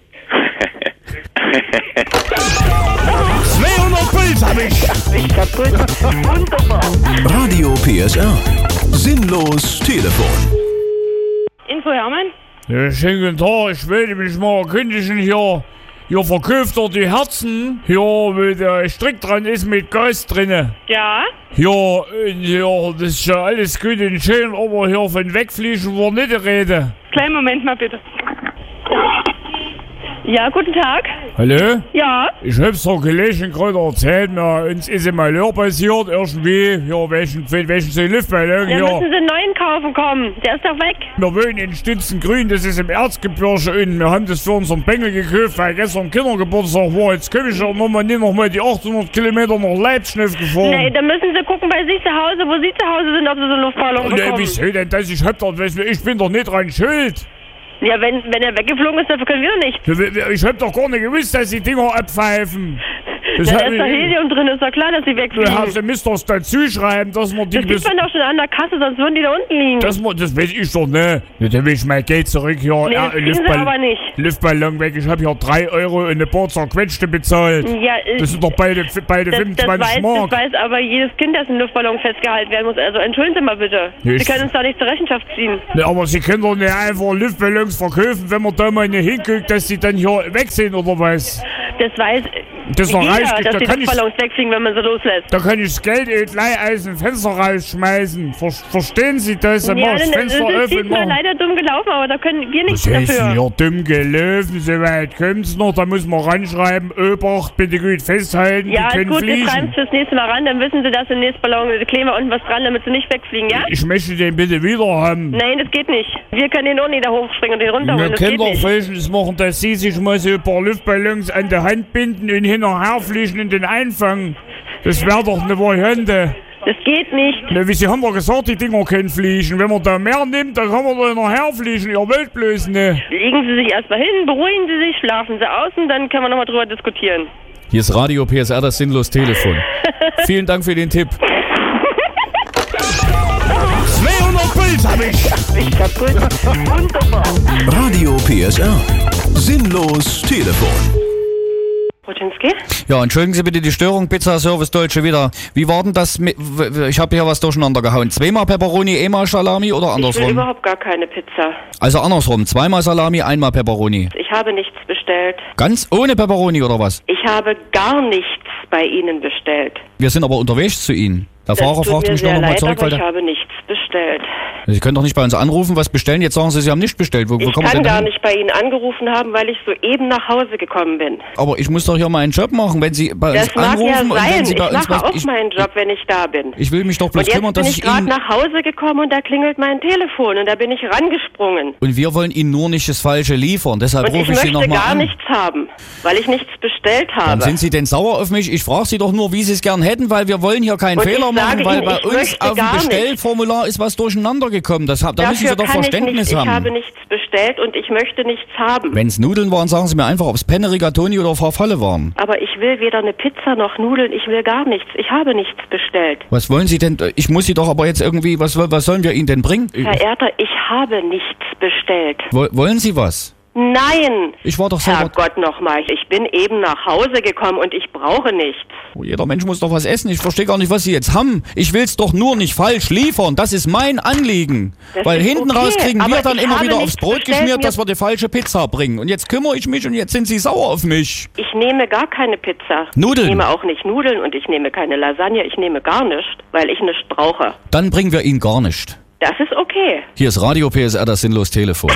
zweihundert Puls hab ich. Ich kaputt. Wunderbar. Radio P S R. Sinnlos Telefon. Info Hermann? Ja, schönen guten Tag, ich wollte mich mal erkundigen hier. Hier verkauft er die Herzen, hier, wo der Strick dran ist mit Gas drinne. Ja? Ja, und hier, das ist ja alles gut und schön, aber hier von wegfliegen war nicht die Rede. Kleinen Moment mal bitte. Ja, guten Tag. Hallo? Ja? Ich hab's der Kollegin gerade erzählt, na, uns ist ein Malheur passiert, irgendwie, ja, welchen, welchen so Luftballon, Da ja. müssen Sie einen neuen kaufen kommen. Der ist doch weg. Wir wohnen in Stützengrün, das ist im Erzgebirge unten. Wir haben das für unseren Bengel gekauft, weil gestern Kindergeburtstag war. Jetzt komm ich ja nochmal nicht noch mal die achthundert Kilometer nach Leipzig gefahren. Nee, da müssen Sie gucken bei sich zu Hause, wo Sie zu Hause sind, ob Sie so einen Luftballon Nee, bekommen. wieso denn das? Ich hab doch, weißt du, ich bin doch nicht dran schuld. Ja, wenn, wenn er weggeflogen ist, dafür können wir nicht. Ich hab doch gar nicht gewusst, dass die Dinger abpfeifen. Da ist doch Helium drin, ist doch klar, dass sie wegfliegen. Ja, Sie müssen doch dazu schreiben, dass man die... Das gibt man doch schon an der Kasse, sonst würden die da unten liegen. Das, das weiß ich doch nicht. Dann will ich mein Geld zurück hier. Nee, das kriegen Sie aber nicht. Luftballon weg. Ich habe hier drei Euro und eine paar zerquetschte bezahlt. Ja, das sind doch beide, beide das, fünfundzwanzig das weiß, Mark. Das weiß aber jedes Kind, das in Luftballon festgehalten werden muss. Also entschuldigen Sie mal bitte. Ich Sie können uns da nicht zur Rechenschaft ziehen. Ne, aber Sie können doch nicht einfach Luftballons verkaufen, wenn man da mal nicht hinguckt, dass sie dann hier weg sind, oder was? Das weiß das jeder, reicht, dass da die kann Luftballons wegfliegen, wenn man sie loslässt. Da kann ich das Geld eben gleich aus dem Fenster rausschmeißen. Ver verstehen Sie das? Dann ja, mach ich das Fenster das ist öffnen. diesmal leider dumm gelaufen, aber da können wir nichts Was heißt dafür. hier dumm gelaufen? So weit kommt's noch. Da muss man ranschreiben, Obacht, bitte gut festhalten, Ja, die ist können gut, wir fliegen. schreiben es fürs nächste Mal ran, dann wissen Sie, dass im nächsten Ballon, da kleben wir unten was dran, damit sie nicht wegfliegen, ja? Ich möchte den bitte wieder haben. Nein, das geht nicht. Wir können den auch nicht da hochspringen und den runterholen, Wir das können geht doch nicht. Folgendes machen, dass Sie sich mal so ein paar Luftballons an der Hand binden und hinterher fliegen und den einfangen. Das wäre doch eine Variante. Das geht nicht. Na, wie Sie haben doch gesagt, die Dinger können fliegen. Wenn man da mehr nimmt, dann kann man doch hinterher fliegen. Ihr wollt bloß nicht. Legen Sie sich erstmal hin, beruhigen Sie sich, schlafen Sie aus und dann können wir nochmal drüber diskutieren. Hier ist Radio P S R, das sinnlos Telefon. Vielen Dank für den Tipp. zweihundert Puls hab ich. Ich kaputt. Wunderbar. Radio P S R. Sinnlos Telefon. Wojcinski? Ja, entschuldigen Sie bitte die Störung, Pizza Service Deutsche wieder. Wie war denn das mit, ich habe hier was durcheinander gehauen. Zweimal Pepperoni, einmal Salami oder Ich will andersrum? überhaupt gar keine Pizza. Also andersrum, zweimal Salami, einmal Pepperoni. Ich habe nichts bestellt. Ganz ohne Pepperoni oder was? Ich habe gar nichts bei Ihnen bestellt. Wir sind aber unterwegs zu Ihnen. Der Das Fahrer tut fragte mir mich nur sehr noch mal leid, zurück, aber weil ich der, habe nichts bestellt. Sie können doch nicht bei uns anrufen, was bestellen. Jetzt sagen Sie, Sie haben nicht bestellt. Wo, wo Ich kommen Sie kann denn gar hin? nicht bei Ihnen angerufen haben, weil ich soeben nach Hause gekommen bin. Aber ich muss doch hier meinen Job machen, wenn Sie bei Das uns mag ja anrufen und sein. wenn Sie bei Ich uns mache was... auch Ich, meinen Job, wenn ich da bin. ich will mich doch bloß Und jetzt kümmern, bin dass ich ich gerade Ihnen... nach Hause gekommen und da klingelt mein Telefon und da bin ich rangesprungen. Und wir wollen Ihnen nur nicht das Falsche liefern. Deshalb Und ich rufe ich Sie möchte nochmal gar an. nichts haben, weil ich nichts bestellt habe. Dann sind Sie denn sauer auf mich? Ich frage Sie doch nur, wie Sie es gern hätten, weil wir wollen hier keinen Und Fehler ich machen, sage weil Ihnen, bei ich uns möchte auf dem gar nicht. Bestellformular ist was durcheinander gekommen. Das, da Dafür müssen Sie doch kann Verständnis ich nicht. haben. Ich habe nichts bestellt und ich möchte nichts haben. Wenn es Nudeln waren, sagen Sie mir einfach, ob es Penne, Rigatoni oder Farfalle waren. Aber ich will weder eine Pizza noch Nudeln, ich will gar nichts. Ich habe nichts bestellt. Was wollen Sie denn? Ich muss Sie doch aber jetzt irgendwie, was, was sollen wir Ihnen denn bringen? Herr Erter, ich habe nichts bestellt. Wo, wollen Sie was? Nein! Ich war doch selber... Herrgott nochmal, ich bin eben nach Hause gekommen und ich brauche nichts. Oh, jeder Mensch muss doch was essen. Ich verstehe gar nicht, was Sie jetzt haben. Ich will's doch nur nicht falsch liefern. Das ist mein Anliegen. Das Weil ist hinten okay, raus kriegen wir aber dann ich immer habe wieder aufs nichts Brot bestellt, geschmiert, mir- dass wir die falsche Pizza bringen. Und jetzt kümmere ich mich und jetzt sind Sie sauer auf mich. Ich nehme gar keine Pizza. Nudeln? Ich nehme auch nicht Nudeln und ich nehme keine Lasagne. Ich nehme gar nichts, weil ich nichts brauche. Dann bringen wir Ihnen gar nicht. Das ist okay. Hier ist Radio P S R, das sinnlos Telefon.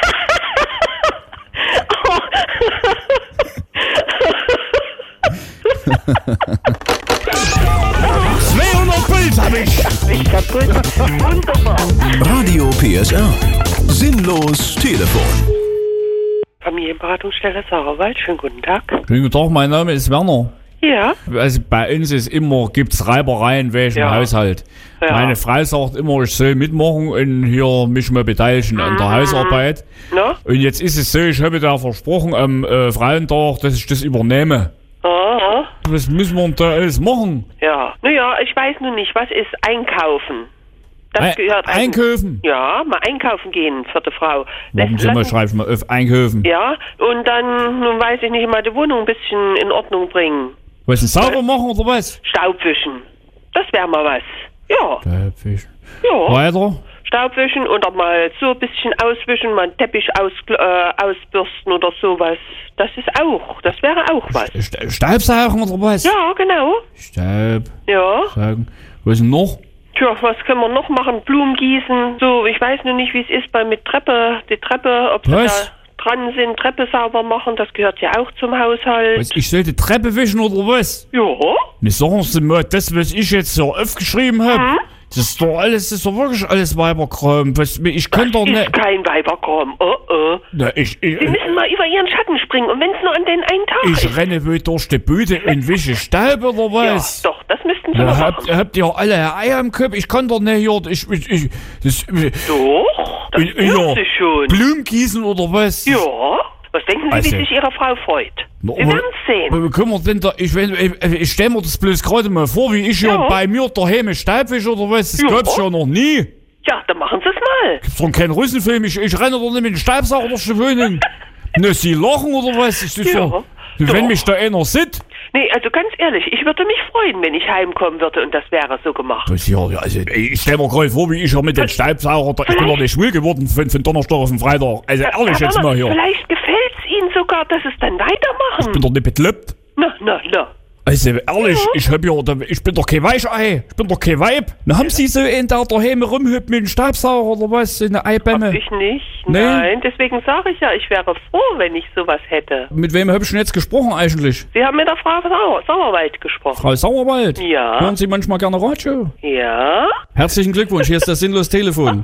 zweihundert Puls hab ich. Ich kaputt. Wunderbar. Radio P S R. Sinnlos Telefon. Familienberatungsstelle Sauerwald, schönen guten Tag. Schönen guten Tag, mein Name ist Werner. Ja. Also bei uns ist immer, gibt's Reibereien welchen Ja. Haushalt. Ja. Meine Frau sagt immer, ich soll mitmachen und hier mich mal beteiligen an der Hausarbeit. Na? Und jetzt ist es so, ich habe da versprochen am äh, Frauentag, dass ich das übernehme. Aha. Was müssen wir denn da alles machen? Ja. Naja, ich weiß nun nicht, was ist einkaufen? Das Ei- gehört einkaufen? Ja, mal einkaufen gehen, vierte Frau. Warum Lass- soll man lassen- schreiben, mal auf einkaufen? Ja, und dann, nun weiß ich nicht, mal die Wohnung ein bisschen in Ordnung bringen. Was, denn sauber machen oder was? Staubwischen. Das wäre mal was. Ja. Staubwischen. Ja. Weiter? Staubwischen oder mal so ein bisschen auswischen, mal einen Teppich aus, äh, ausbürsten oder sowas. Das ist auch, das wäre auch was. Sta- Staubsaugen oder was? Ja, genau. Staub. Ja. Saugen. Was denn noch? Tja, was können wir noch machen? Blumen gießen. So, ich weiß nur nicht, wie es ist bei mit Treppe, die Treppe, ob sie Was? da dran sind, Treppe sauber machen, das gehört ja auch zum Haushalt. Was, ich sollte Treppe wischen oder was? Ja. Ne, sagen Sie mal, das, was ich jetzt so aufgeschrieben habe, Hm? das ist doch alles, das ist doch wirklich alles Weiberkram. Was, ich kann doch ist nicht... kein Weiberkram. Oh, oh. Na, ich, ich, Sie müssen mal über Ihren Schatten springen und wenn es nur an den einen Tag ich ist. renne wohl durch die Bude und wische Staub oder was? Ja, doch, das müssten Sie Ja, doch habt, machen. habt ihr alle Eier im Kopf? Ich kann doch nicht hier. Ich, ich, ich, das, Doch, das in, in tut ja, sie schon. Blumengießen oder was? Ja. Was denken Sie, Also- wie sich Ihre Frau freut? Na, Sie aber- werden es sehen. aber Wie können wir denn da, ich, ich, ich stell mir das bloß gerade mal vor, wie ich hier Ja. bei mir daheim Staubwisch oder was? Das Ja. gab's ja noch nie. Ja, dann machen Sie es mal. Gibt's doch keinen Russenfilm. Ich, ich renne doch nicht mit dem Staubsauger durch die Wohnung. Na, Sie lachen oder was? Das ist Ja, ja, wenn doch. mich da einer sieht. Nee, also ganz ehrlich, ich würde mich freuen, wenn ich heimkommen würde und das wäre so gemacht. Das ja, ja, also, ich stell mir gerade vor, wie ich ja mit dem Staubsauger, da, ich bin doch nicht schwul geworden von, von Donnerstag auf den Freitag. Also ehrlich Herr jetzt Sommer, mal hier. Vielleicht gefällt es Ihnen sogar, dass es dann Ich weitermachen. bin doch nicht bekloppt. Na, na, na. Also ehrlich, ich hab ja, ich bin doch kein Weichei, ich bin doch kein Weib. Na, haben Sie so einen, der daheim rumhüpft mit einem Staubsauger oder was, so eine Eibämme? Ich nicht. Nee? Nein, deswegen sage ich ja, ich wäre froh, wenn ich sowas hätte. Mit wem hab ich denn jetzt gesprochen eigentlich? Sie haben mit der Frau Sauer, Sauerwald gesprochen. Frau Sauerwald? Ja. Hören Sie manchmal gerne Radio? Ja. Herzlichen Glückwunsch, hier ist das sinnlos Telefon.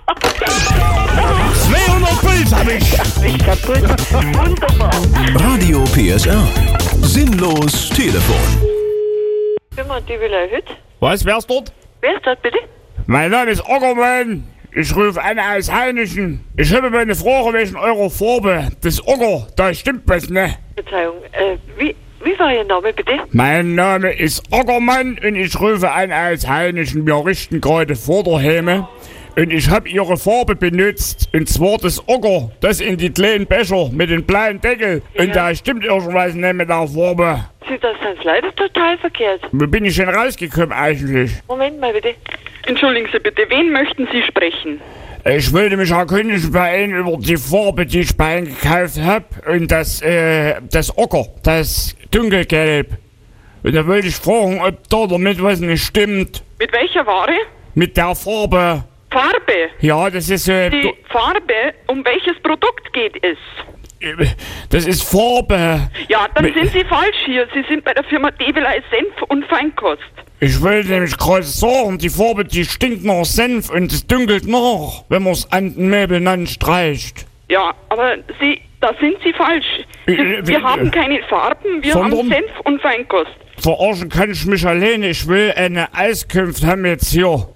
zweihundert Puls hab ich! Ich kaputt. Wunderbar. Radio P S R. Sinnlos Telefon. Firma Dübelei Hütt. Was, wer ist dort? Wer ist das bitte? Mein Name ist Ockermann. Ich rufe an aus Heinichen. Ich habe mal eine Frage wegen eurer Farbe. Das Ocker, da stimmt was, ne? Verzeihung, äh, wie, wie war Ihr Name bitte? Mein Name ist Ockermann und ich rufe an aus Heinichen. Wir richten gerade Vorderhäme. Und ich habe ihre Farbe benutzt. Und zwar das Ocker, das in die kleinen Becher mit dem blauen Deckel. Und da stimmt irgendwas nicht mit der Farbe. Sie, das ist leider total verkehrt. Wo bin ich denn rausgekommen eigentlich? Moment mal bitte. Entschuldigen Sie bitte, wen möchten Sie sprechen? Ich wollte mich erkundigen bei Ihnen über die Farbe, die ich bei Ihnen gekauft habe. Und das, äh, das Ocker, das dunkelgelb. Und da wollte ich fragen, ob da damit was nicht stimmt. Mit welcher Ware? Mit der Farbe. Farbe. Ja, das ist, äh, Die Farbe, um welches Produkt geht es? das ist Farbe. Ja, dann Mit- sind Sie falsch hier. Sie sind bei der Firma Develei Senf und Feinkost. Ich wollte nämlich gerade sagen, die Farbe, die stinkt nach Senf und es dünkelt nach, wenn man es an den Möbeln anstreicht. Ja, aber Sie, da sind Sie falsch. Sie, Äh, wir äh, haben keine Farben, wir sondern- haben Senf und Feinkost. Verarschen kann ich mich alleine. Ich will eine Auskunft haben jetzt hier.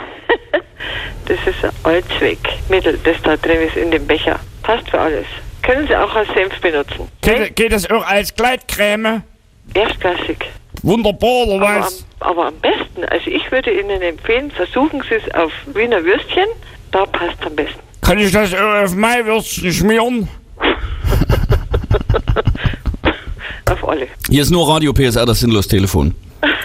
Das ist ein Allzweckmittel, das da drin ist in dem Becher. Passt für alles. Können Sie auch als Senf benutzen. Geht, geht das auch als Gleitcreme? Erstklassig. Wunderbar, oder Aber, was? am- aber am besten, also ich würde Ihnen empfehlen, versuchen Sie es auf Wiener Würstchen. Da passt am besten. Kann ich das auch auf mein Würstchen schmieren? Auf alle. Hier ist nur Radio P S R, das sinnlos Telefon.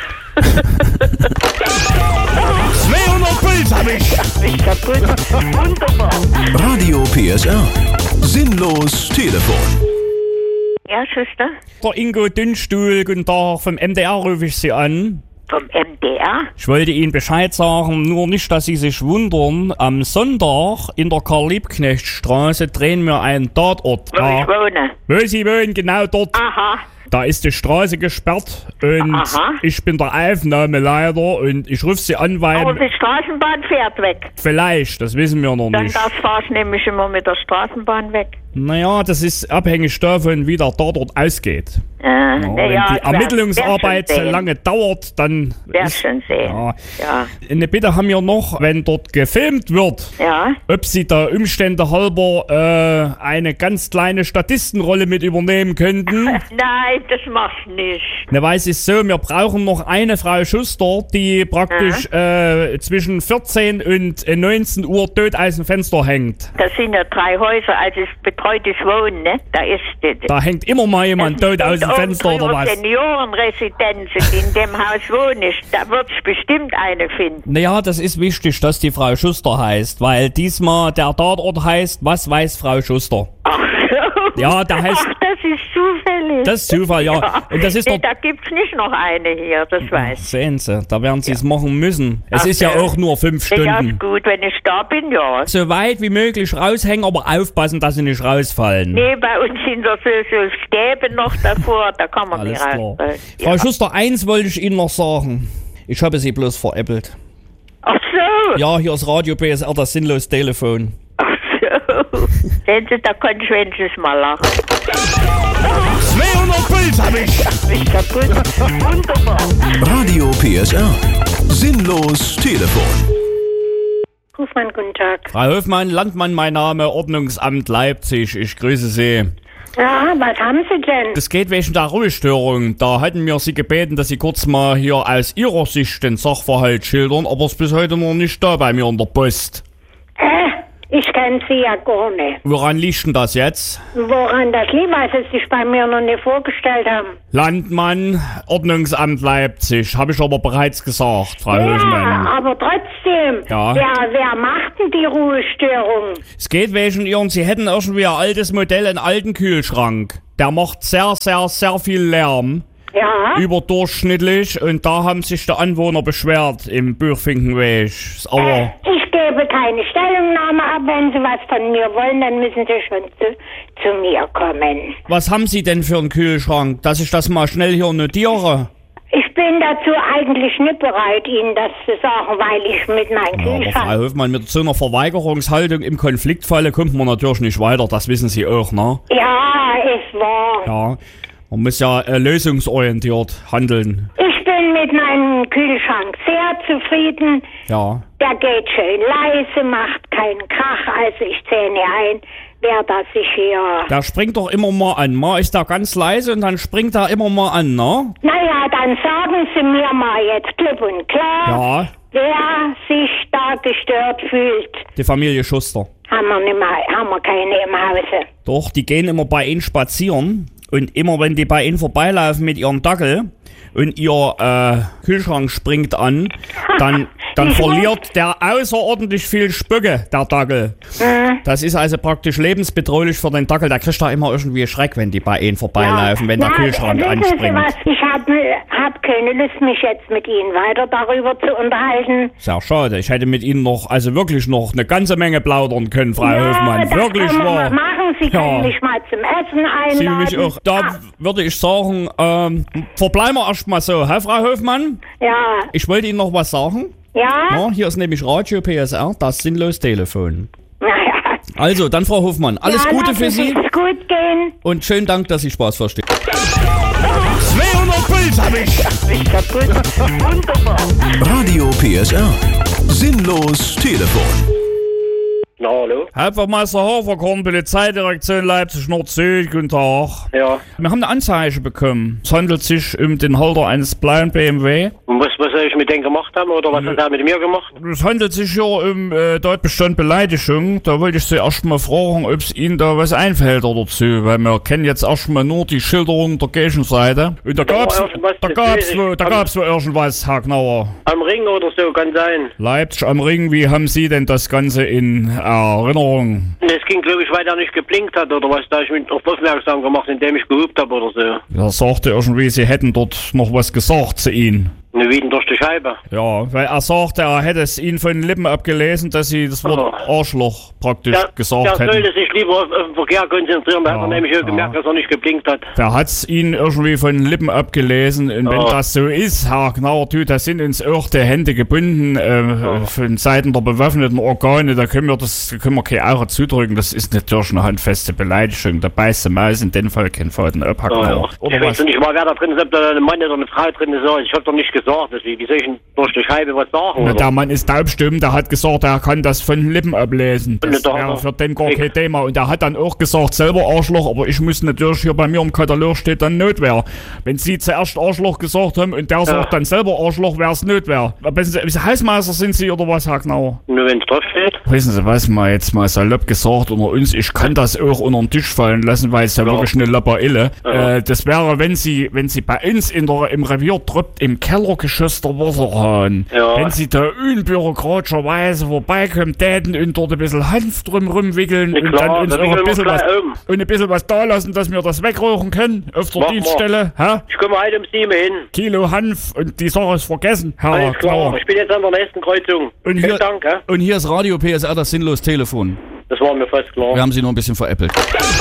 zweihundert Puls hab ich! Ich kaputt. Wunderbar. Radio P S R. Sinnlos Telefon. Ja, Schwester? Der Ingo Dünnstuhl, guten Tag, vom M D R rufe ich Sie an. Vom M D R? Ich wollte Ihnen Bescheid sagen, nur nicht, dass Sie sich wundern. Am Sonntag in der Karl-Liebknecht-Straße drehen wir einen Tatort. Wo ich wohne. Wo Sie wohnen, genau dort. Aha. Da ist die Straße gesperrt und Aha. ich bin der Aufnahmeleiter und ich rufe Sie an, weil... Aber die Straßenbahn fährt weg. Vielleicht, das wissen wir noch Dann nicht. das fahr's nämlich immer mit der Straßenbahn weg. Naja, das ist abhängig davon, wie der Tatort ausgeht. Äh, Ja, na wenn ja, die werd- Ermittlungsarbeit werd so schon sehen. lange dauert, dann Werd ist, schon sehen. Ja. Ja. Eine Bitte haben wir noch, wenn dort gefilmt wird, Ja. ob Sie da Umstände halber äh, eine ganz kleine Statistenrolle mit übernehmen könnten. Nein, das machst du nicht. Ne, weil es ist so, wir brauchen noch eine Frau Schuster, die praktisch äh, zwischen vierzehn und äh, neunzehn Uhr tot aus dem Fenster hängt. Das sind ja drei Häuser, also es betreutes Wohnen, ne? Da ist das. Da hängt immer mal jemand tot aus dem Fenster oder was. Seniorenresidenzen, in dem Haus wohne ich, da wird's bestimmt eine finden. Naja, das ist wichtig, dass die Frau Schuster heißt, weil diesmal der Tatort heißt, was weiß Frau Schuster? Ja, der heißt... Ach, das ist zufällig. Das ist Zufall, ja. Und das ist Nee, doch- da gibt's nicht noch eine hier, das weiß ich. Sehen Sie, da werden Sie es machen müssen. Es Ach, ist ja ja. auch nur fünf Ja, Stunden. ist gut, wenn ich da bin, ja. So weit wie möglich raushängen, aber aufpassen, dass Sie nicht rausfallen. Nee, bei uns sind da so, so Stäbe noch davor, da kann man Alles nicht klar. rausfallen. Frau Schuster, eins wollte ich Ihnen noch sagen. Ich habe Sie bloß veräppelt. Ach so. Ja, hier ist Radio P S R, das sinnlos Telefon. Sehen Sie, da konnte ich wenigstens mal lachen. zweihundert Puls hab ich. Ich kaputt. Wunderbar. Radio P S R. Sinnlos Telefon. Hofmann, guten Tag. Frau Hofmann, Landmann, mein Name, Ordnungsamt Leipzig. Ich grüße Sie. Ja, was haben Sie denn? Das geht wegen der Ruhestörung. Da hatten wir Sie gebeten, dass Sie kurz mal hier aus Ihrer Sicht den Sachverhalt schildern, aber es ist bis heute noch nicht da bei mir in der Post. Äh, ich kenn Sie ja gar nicht. Woran liegt denn das jetzt? Woran das liegt, weil Sie sich bei mir noch nicht vorgestellt haben. Landmann, Ordnungsamt Leipzig, habe ich aber bereits gesagt, Frau Ja, Hofmann. aber trotzdem. Ja. Wer, wer macht denn die Ruhestörung? Es geht wegen Ihren, Sie hätten irgendwie ein altes Modell, einen alten Kühlschrank. Der macht sehr, sehr, sehr viel Lärm. Ja. Überdurchschnittlich. Und da haben sich die Anwohner beschwert im Bürchfinkenweg. Aber Ich gebe keine Stellungnahme ab. Wenn Sie was von mir wollen, dann müssen Sie schon zu, zu mir kommen. was haben Sie denn für einen Kühlschrank, dass ich das mal schnell hier notiere? Ich bin dazu eigentlich nicht bereit, Ihnen das zu sagen, weil ich mit meinem Ja, aber Kühlschrank... Frau Hofmann, mit so einer Verweigerungshaltung im Konfliktfalle kommt man natürlich nicht weiter. Das wissen Sie auch, ne? Ja, ist wahr. Ja. Man muss ja äh, lösungsorientiert handeln. Ich bin mit meinem Kühlschrank sehr zufrieden. Ja. Der geht schön leise, macht keinen Krach, also ich zähle ein, wer das sich hier... Der springt doch immer mal an. Mal ist er ganz leise und dann springt er immer mal an, ne? Naja, dann sagen Sie mir mal jetzt klipp und klar, Ja. wer sich da gestört fühlt. Die Familie Schuster. Haben wir, nicht mal, haben wir keine im Hause. Doch, die gehen immer bei Ihnen spazieren. Und immer wenn die bei Ihnen vorbeilaufen mit ihrem Dackel und Ihr äh, Kühlschrank springt an, dann, dann verliert der außerordentlich viel Spöcke, der Dackel. Mhm. Das ist also praktisch lebensbedrohlich für den Dackel. Der kriegt da immer irgendwie Schreck, wenn die bei Ihnen vorbeilaufen, wenn der Na, Kühlschrank wissen Sie anspringt. was? Ich habe hab keine Lust, mich jetzt mit Ihnen weiter darüber zu unterhalten. Sehr schade. Ich hätte mit Ihnen noch, also wirklich noch eine ganze Menge plaudern können, Frau Ja, Hofmann. das Wirklich können wir wahr. mal machen. Sie Ja. können mich mal zum Essen Sie einladen. mich auch. Da würde ich sagen, ähm, verbleiben wir erstmal so. Herr Frau Hofmann? Ja. Ich wollte Ihnen noch was sagen. Ja? Ja, hier ist nämlich Radio P S R, das sinnlos Telefon. Naja. Also, dann Frau Hofmann, alles ja, Gute für lassen Sie Sich's gut gehen. und schönen Dank, dass Sie Spaß verstehen. zweihundert Puls hab ich. Ich kaputt. Wunderbar. Radio P S R. Sinnlos Telefon. Na, hallo? Hauptwachtmeister Haferkorn, Polizeidirektion Leipzig Nord-Süd, guten Tag. Ja. Wir haben eine Anzeige bekommen. Es handelt sich um den Halter eines blauen B M W. Und was, was soll ich mit denen gemacht haben oder was hat er mit mir gemacht? Es handelt sich hier um äh, Tatbestand Beleidigung. Da wollte ich Sie erst mal fragen, ob es Ihnen da was einfällt oder dazu, weil wir kennen jetzt erstmal nur die Schilderung der Gegenseite. Und da gab's, da gab's, wo, da gab's wo irgendwas, Herr Knauer. Am Ring oder so, kann sein. Leipzig am Ring, wie haben Sie denn das Ganze in Erinnerung? Es ging, glaube ich, weil er nicht geblinkt hat oder was, da ich mich auf aufmerksam gemacht, indem ich gehupt habe oder so. Er sagte irgendwie, Sie hätten dort noch was gesagt zu Ihnen. Eine Wieden durch die Scheibe. Ja, weil er sagte, er hätte es Ihnen von den Lippen abgelesen, dass Sie das Wort Arschloch praktisch Der, gesagt der hätten. sollte sich lieber auf, auf den Verkehr konzentrieren, da hat er nämlich auch gemerkt, dass er nicht geblinkt hat. Der hat's Ihnen irgendwie von den Lippen abgelesen. Und wenn Ja. das so ist, Herr Knauer, tut, da sind uns auch die Hände gebunden äh, von Seiten der bewaffneten Organe. Da können wir das, da können wir keine Augen zudrücken. Das ist natürlich eine handfeste Beleidigung. Da beißt die Maus in dem Fall kein Faden ab, Herr Ja, ja. Knauer. Ich Oder weiß was? doch nicht mal, wer da drin ist, ob da ein Mann oder eine Frau drin ist. Ich hab doch nicht gesagt, dass ich, wie soll ich denn durch die Scheibe was sagen? Na, Oder? der Mann ist taubstumm, der hat gesagt, er kann das von den Lippen ablesen. Das Da hat wäre er- für den gar kein Thema. Und er hat dann auch gesagt, selber Arschloch, aber ich muss natürlich, hier bei mir im Katalog steht dann Notwehr. Wenn Sie zuerst Arschloch gesagt haben und der sagt dann selber Arschloch, wäre es Notwehr. Wissen Sie, Hausmeister sind Sie oder was, Herr Knauer? Nur wenn es drauf steht. Wissen Sie was, mal jetzt mal salopp gesagt unter uns, ich kann das auch unter den Tisch fallen lassen, weil es ja, wirklich eine Lapperille. Ja. Äh, das wäre, wenn Sie, wenn Sie bei uns in der, im Revier droppt, im Kellergeschoss der Wasserhahn, Ja. wenn Sie da unbürokratischerweise vorbeikommen, täten und dort ein bisschen Hanf drum rumwickeln Ja, und klar, dann uns dann noch ein wickeln wir bisschen was, gleich um. und ein bisschen was da lassen, dass wir das wegrauchen können auf der Machen wir. Dienststelle. Hä? Ich komme heute um sieben hin. Kilo Hanf und die Sache ist vergessen, Herr Alles klar, Knauer. ich bin jetzt an der nächsten Kreuzung. Und Vielen hier, Dank, ja? und hier ist Radio P S R, das sinnlos Telefon. Das war mir fast klar. Wir haben Sie noch ein bisschen veräppelt.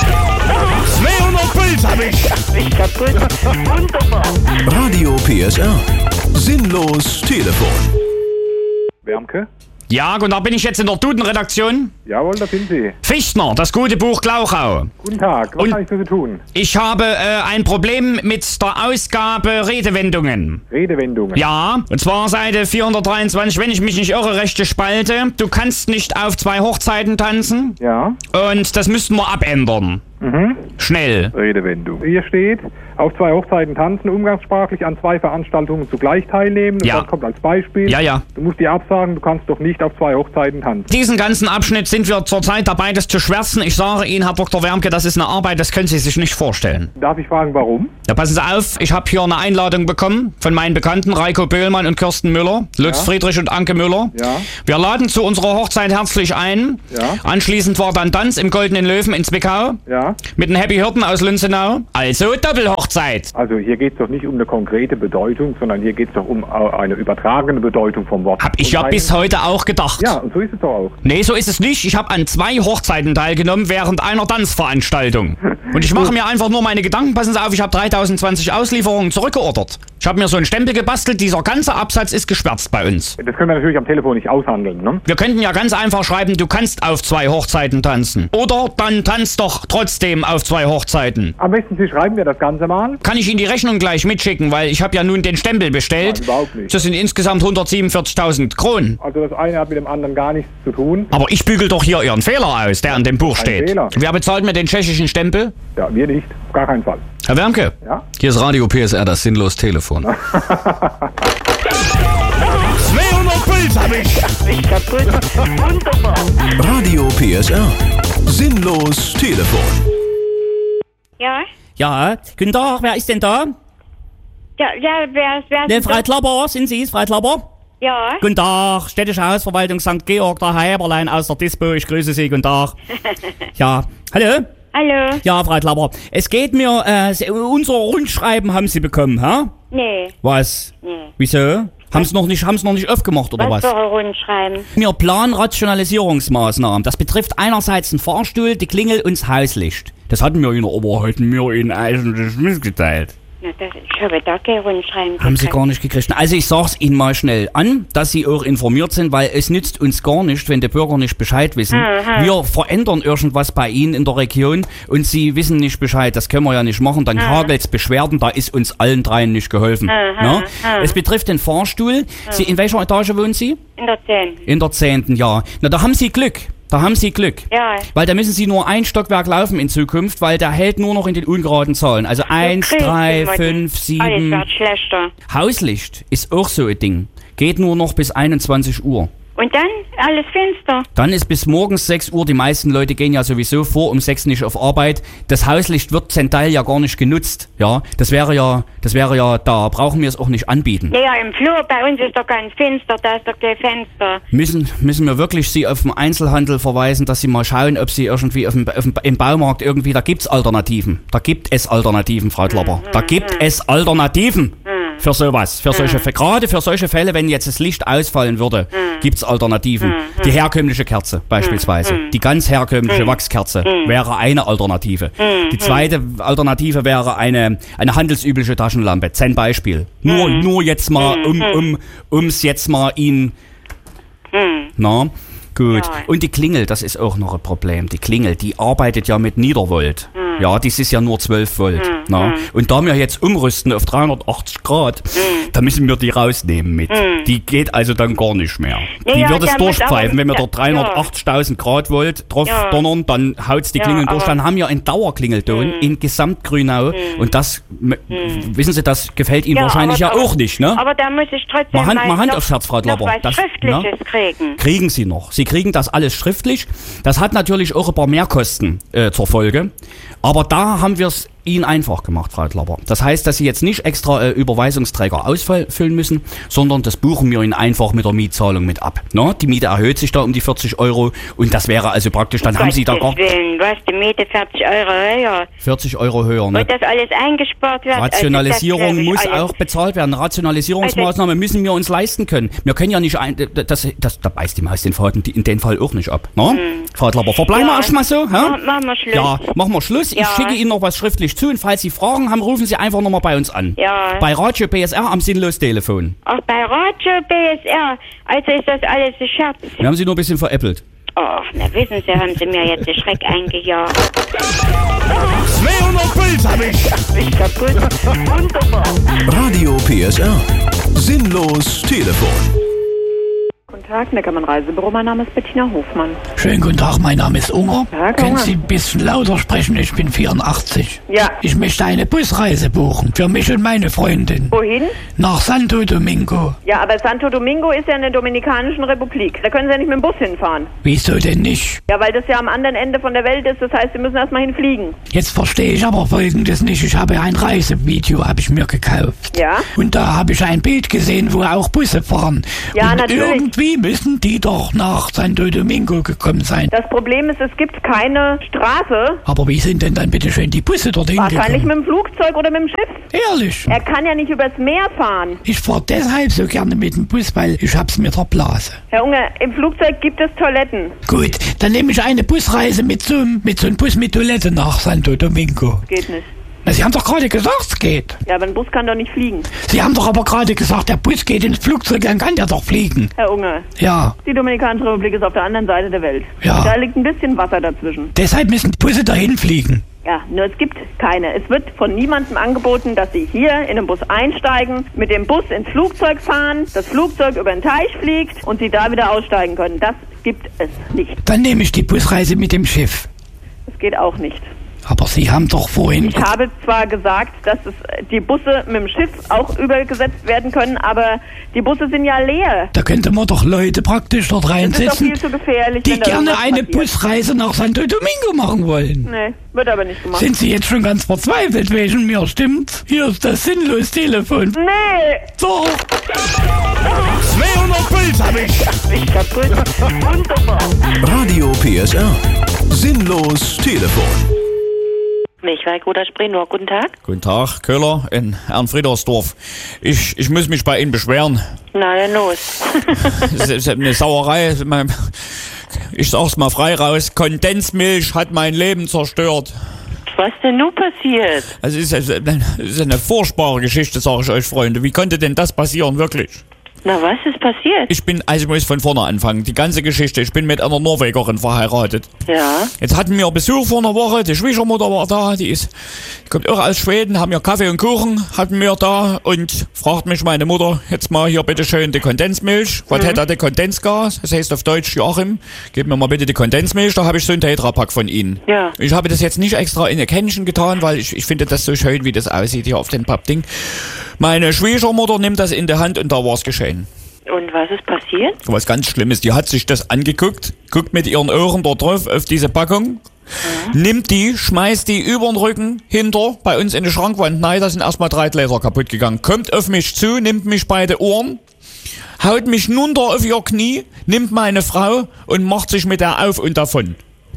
zweihundert Puls hab ich. Ich kaputt. Wunderbar. Radio P S R. Sinnlos Telefon. Wärmke? Ja, und da bin ich jetzt in der Duden-Redaktion. Jawohl, da sind Sie. Fichtner, das gute Buch Glauchau. Guten Tag, was Und kann ich für Sie tun? Ich habe äh, ein Problem mit der Ausgabe Redewendungen. Redewendungen? Ja, und zwar Seite vierhundertdreiundzwanzig, wenn ich mich nicht irre, rechte Spalte. Du kannst nicht auf zwei Hochzeiten tanzen. Ja. Und das müssten wir abändern. Mhm. Schnell. Redewendung. Hier steht, auf zwei Hochzeiten tanzen, umgangssprachlich an zwei Veranstaltungen zugleich teilnehmen. Und Ja. das kommt als Beispiel. Ja, ja. Du musst dir absagen, du kannst doch nicht auf zwei Hochzeiten tanzen. Diesen ganzen Abschnitt sind wir zurzeit dabei, das zu schwärzen. Ich sage Ihnen, Herr Doktor Wermke, das ist eine Arbeit, das können Sie sich nicht vorstellen. Darf ich fragen, warum? Ja, passen Sie auf, ich habe hier eine Einladung bekommen von meinen Bekannten Reiko Böhlmann und Kirsten Müller, Lutz Ja. Friedrich und Anke Müller. Ja. Wir laden zu unserer Hochzeit herzlich ein. Ja. Anschließend war dann Tanz im Goldenen Löwen in Zwickau. Ja. Mit den Happy Hirten aus Lünzenau. Also Doppelhochzeit. Also hier geht es doch nicht um eine konkrete Bedeutung, sondern hier geht es doch um äh, eine übertragene Bedeutung vom Wort. Hab ich Und ja eine- bis heute auch gedacht. Ja, und so ist es doch auch. Nee, so ist es nicht. Ich habe an zwei Hochzeiten teilgenommen während einer Tanzveranstaltung. Und ich mache mir einfach nur meine Gedanken. Passen Sie auf, ich habe dreitausendzwanzig Auslieferungen zurückgeordert. Ich habe mir so einen Stempel gebastelt, dieser ganze Absatz ist geschwärzt bei uns. Das können wir natürlich am Telefon nicht aushandeln, ne? Wir könnten ja ganz einfach schreiben, du kannst auf zwei Hochzeiten tanzen. Oder dann tanz doch trotzdem auf zwei Hochzeiten. Am besten Sie schreiben mir das Ganze mal. Kann ich Ihnen die Rechnung gleich mitschicken, weil ich habe ja nun den Stempel bestellt. Nein, überhaupt nicht. Das sind insgesamt hundertsiebenundvierzigtausend Kronen. Also das eine hat mit dem anderen gar nichts zu tun. Aber ich bügel doch hier Ihren Fehler aus, der an dem Buch Kein steht. Fehler. Wer bezahlt mir den tschechischen Stempel? Ja, wir nicht. Auf gar keinen Fall. Herr Wermke? Ja? Hier ist Radio P S R, das sinnlos Telefon. zweihundert Puls hab ich. Ich kaputt. Wunderbar. Radio P S R. Sinnlos Telefon. Ja? Ja, guten Tag, wer ist denn da? Ja, ja, wer, wer Ne, ist Frau da? Klapper, sind Sie es, Frau Klapper? Ja? Guten Tag, städtische Hausverwaltung Sankt Georg, der Herr Heberlein aus der Dispo, ich grüße Sie, guten Tag. Ja, hallo? Hallo? Ja, Frau Klapper, es geht mir, äh, Sie- unser Rundschreiben haben Sie bekommen, hä? Nee. Was? Nee. Wieso? Haben Sie noch nicht, haben Sie noch nicht aufgemacht, oder was? Was für ein Rundschreiben? Wir planen Rationalisierungsmaßnahmen. Das betrifft einerseits den Fahrstuhl, die Klingel und das Hauslicht. Das hatten wir Ihnen aber heute mir Ihnen eigentlich mitgeteilt. Na, das, ich habe da kein Rundschreiben Haben Sie gekriegt. gar nicht gekriegt. Also ich sag's Ihnen mal schnell an, dass Sie auch informiert sind, weil es nützt uns gar nicht, wenn die Bürger nicht Bescheid wissen. Aha. Wir verändern irgendwas bei Ihnen in der Region und Sie wissen nicht Bescheid. Das können wir ja nicht machen. Dann Aha. hagelt's Beschwerden, da ist uns allen dreien nicht geholfen. Aha, Na? aha. Es betrifft den Fahrstuhl. Sie, in welcher Etage wohnen Sie? In der zehnten. In der zehnten, ja. Na, da haben Sie Glück. Da haben Sie Glück. Ja. Weil da müssen Sie nur ein Stockwerk laufen in Zukunft, weil der hält nur noch in den ungeraden Zahlen. Also eins, kriegst drei, immer die- fünf, Alles sieben. wird schlechter. Hauslicht ist auch so ein Ding. Geht nur noch bis einundzwanzig Uhr. Und dann alles finster. Dann ist bis morgens sechs Uhr, die meisten Leute gehen ja sowieso vor um sechs nicht auf Arbeit. Das Hauslicht wird zum Teil ja gar nicht genutzt. Ja, das wäre ja, das wäre ja, da brauchen wir es auch nicht anbieten. Ja, im Flur bei uns ist doch ganz finster, da ist doch kein Fenster. Müssen, müssen wir wirklich Sie auf den Einzelhandel verweisen, dass Sie mal schauen, ob Sie irgendwie auf dem, auf dem, im Baumarkt irgendwie, da gibt's Alternativen. Da gibt es Alternativen, Frau Klapper. Da gibt es Alternativen. Für sowas, für solche Fälle. Gerade für solche Fälle, wenn jetzt das Licht ausfallen würde, gibt's Alternativen. Die herkömmliche Kerze beispielsweise. Die ganz herkömmliche Wachskerze wäre eine Alternative. Die zweite Alternative wäre eine, eine handelsübliche Taschenlampe. Zum Beispiel. Nur, nur jetzt mal, um, um, ums jetzt mal ihn, na, gut. Ja. Und die Klingel, das ist auch noch ein Problem. Die Klingel, die arbeitet ja mit Niedervolt. Hm. Ja, dies ist ja nur zwölf Volt. Hm, Na? hm. Und da wir jetzt umrüsten auf dreihundertachtzig Grad, da müssen wir die rausnehmen mit. Hm. Die geht also dann gar nicht mehr. Ja, die ja, wird es der muss durchpfeifen. aber- Wenn wir ja, dort dreihundertachtzigtausend Grad Volt drauf Ja. donnern, dann haut's die Ja, Klingeln durch. aber- Dann haben wir einen Dauerklingelton in Gesamtgrünau. Und das, m- wissen Sie, das gefällt Ihnen Ja, wahrscheinlich ja aber- auch nicht, ne? Aber da muss ich trotzdem Mal Hand- mal Hand noch, aufs Herz, Frau noch Klapper. was Das- Schriftliches kriegen. Kriegen Sie noch. Sie kriegen das alles schriftlich. Das hat natürlich auch ein paar Mehrkosten äh, zur Folge. Aber da haben wir es Ihnen einfach gemacht, Frau Klapper. Das heißt, dass Sie jetzt nicht extra äh, Überweisungsträger ausfüllen müssen, sondern das buchen wir Ihnen einfach mit der Mietzahlung mit ab. Ne? Die Miete erhöht sich da um die vierzig Euro und das wäre also praktisch, dann haben Sie da gar Gottes Willen, was, die Miete vierzig Euro höher. vierzig Euro höher. Ne? Und das alles eingespart wird. Rationalisierung also das muss glaub ich auch bezahlt werden. Rationalisierungsmaßnahmen müssen wir uns leisten können. Wir können ja nicht ein, das, das, da beißt die Maus den Faden in dem Fall auch nicht ab. Ne? Frau Klapper, verbleiben wir Ja. erstmal so. Hä? Mach- machen wir Schluss. Ja, machen wir Schluss. Ja. Ich schicke Ihnen noch was schriftlich wirklich zu und falls Sie Fragen haben, rufen Sie einfach nochmal bei uns an. Ja. Bei Radio P S R am Sinnlos-Telefon. Ach, bei Radio B S R. Also ist das alles ein Scherz. Wir haben Sie nur ein bisschen veräppelt. Ach, na wissen Sie, haben Sie mir jetzt den Schreck eingejagt. zweihundert Puls hab ich. Ich kaputt. Wunderbar. Radio P S R. Sinnlos Telefon. Guten Tag, Neckermann Reisebüro, mein Name ist Bettina Hofmann. Schönen guten Tag, mein Name ist Unger. Ja, Können Unger. Sie ein bisschen lauter sprechen? Ich bin vierundachtzig. Ja. Ich möchte eine Busreise buchen. Für mich und meine Freundin. Wohin? Nach Santo Domingo. Ja, aber Santo Domingo ist ja in der Dominikanischen Republik. Da können Sie ja nicht mit dem Bus hinfahren. Wieso denn nicht? Ja, weil das ja am anderen Ende von der Welt ist. Das heißt, Sie müssen erst mal hinfliegen. Jetzt verstehe ich aber Folgendes nicht. Ich habe ein Reisevideo, habe ich mir gekauft. Ja? Und da habe ich ein Bild gesehen, wo auch Busse fahren. Ja, und natürlich. irgendwie müssen die doch nach Santo Domingo gekommen sein. Das Problem ist, es gibt keine Straße. Aber wie sind denn dann bitte schön die Busse dorthin Wahrscheinlich gekommen? mit dem Flugzeug oder mit dem Schiff. Ehrlich? Er kann ja nicht übers Meer fahren. Ich fahre deshalb so gerne mit dem Bus, weil ich hab's mit der Blase. Herr Unger, im Flugzeug gibt es Toiletten. Gut, dann nehme ich eine Busreise mit so, mit so einem Bus mit Toilette nach Santo Domingo. Geht nicht. Na, Sie haben doch gerade gesagt, es geht. Ja, aber ein Bus kann doch nicht fliegen. Sie haben doch aber gerade gesagt, der Bus geht ins Flugzeug, dann kann der doch fliegen. Herr Unger. Ja. Die Dominikanische Republik ist auf der anderen Seite der Welt. Ja. Da liegt ein bisschen Wasser dazwischen. Deshalb müssen die Busse dahin fliegen. Ja, nur es gibt keine. Es wird von niemandem angeboten, dass Sie hier in den Bus einsteigen, mit dem Bus ins Flugzeug fahren, das Flugzeug über den Teich fliegt und Sie da wieder aussteigen können. Das gibt es nicht. Dann nehme ich die Busreise mit dem Schiff. Das geht auch nicht. Aber Sie haben doch vorhin... Ich habe zwar gesagt, dass es die Busse mit dem Schiff auch übergesetzt werden können, aber die Busse sind ja leer. Da könnte man doch Leute praktisch dort Das ist doch reinsetzen, viel zu gefährlich, die wenn da gerne irgendwas eine passiert. Busreise nach Santo Domingo machen wollen. Nee, wird aber nicht gemacht. Sind Sie jetzt schon ganz verzweifelt wegen mir, stimmt's? Hier ist das Sinnlos-Telefon. Nee! Doch! zweihundert Puls hab ich. Ich kaputt. Wunderbar. Radio P S R. Sinnlos Telefon. Milchwerk oder Sprenor, guten Tag. Guten Tag, Köhler in Ernfriedersdorf. Ich, ich muss mich bei Ihnen beschweren. Na, dann los. Das ist eine Sauerei. Ich sag's mal frei raus. Kondensmilch hat mein Leben zerstört. Was denn nun passiert? Also es ist, es ist eine furchtbare Geschichte, sage ich euch, Freunde. Wie konnte denn das passieren, wirklich? Na, was ist passiert? Ich bin, also ich muss von vorne anfangen. Die ganze Geschichte. Ich bin mit einer Norwegerin verheiratet. Ja. Jetzt hatten wir Besuch vor einer Woche. Die Schwiegermutter war da. Die ist, die kommt auch aus Schweden. Haben wir Kaffee und Kuchen. Hatten wir da. Und fragt mich meine Mutter, jetzt mal hier bitte schön die Kondensmilch. Was Mhm. hätte die Kondensgas? Das heißt auf Deutsch, Joachim, gib mir mal bitte die Kondensmilch. Da habe ich so einen Tetrapack von Ihnen. Ja. Ich habe das jetzt nicht extra in ein Kännchen getan, weil ich, ich finde das so schön, wie das aussieht hier auf dem Pappding. Meine Schwiegermutter nimmt das in die Hand und da war's geschehen. Und was ist passiert? Was ganz Schlimmes. Die hat sich das angeguckt, guckt mit ihren Ohren da drauf auf diese Packung, Mhm. nimmt die, schmeißt die über den Rücken hinter bei uns in die Schrankwand. Nein, da sind erstmal drei Gläser kaputt gegangen. Kommt auf mich zu, nimmt mich bei den Ohren, haut mich runter auf ihr Knie, nimmt meine Frau und macht sich mit der auf und davon.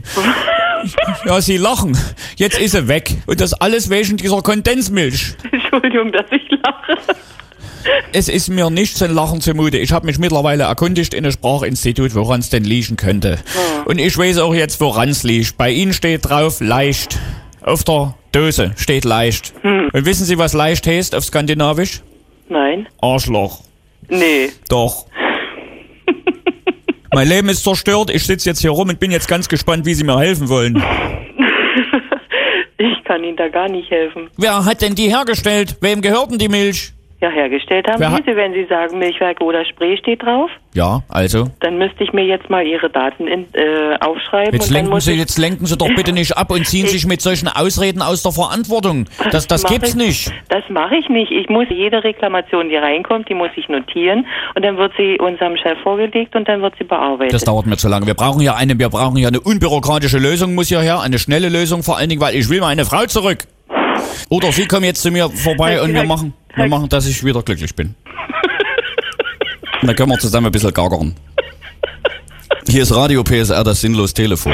Ja, sie lachen. Jetzt ist sie weg. Und das alles wegen dieser Kondensmilch. Entschuldigung, dass ich lache. Es ist mir nicht zum Lachen zumute. Ich habe mich mittlerweile erkundigt in einem Sprachinstitut, woran es denn liegen könnte. Oh. Und ich weiß auch jetzt, woran es liegt. Bei Ihnen steht drauf leicht. Auf der Dose steht leicht. Hm. Und wissen Sie, was leicht heißt auf Skandinavisch? Nein. Arschloch. Nee. Doch. Mein Leben ist zerstört. Ich sitze jetzt hier rum und bin jetzt ganz gespannt, wie Sie mir helfen wollen. Ich kann Ihnen da gar nicht helfen. Wer hat denn die hergestellt? Wem gehört denn die Milch? Ja, hergestellt haben Wer Sie hat- sie, wenn Sie sagen Milchwerk oder Spree steht drauf. Ja, also. Dann müsste ich mir jetzt mal Ihre Daten in, äh, aufschreiben. Jetzt und dann lenken muss Sie, ich, jetzt lenken Sie doch bitte nicht ab und ziehen sich mit solchen Ausreden aus der Verantwortung. Das, das mach gibt's ich, nicht. Das mache ich nicht. Ich muss jede Reklamation, die reinkommt, die muss ich notieren und dann wird sie unserem Chef vorgelegt und dann wird sie bearbeitet. Das dauert mir zu lange. Wir brauchen ja eine, wir brauchen ja eine unbürokratische Lösung, muss ja her, eine schnelle Lösung vor allen Dingen, weil ich will meine Frau zurück. Oder Sie kommen jetzt zu mir vorbei und wir machen, wir machen, dass ich wieder glücklich bin. Und dann können wir zusammen ein bisschen gackern. Hier ist Radio P S R, das Sinnlos-Telefon.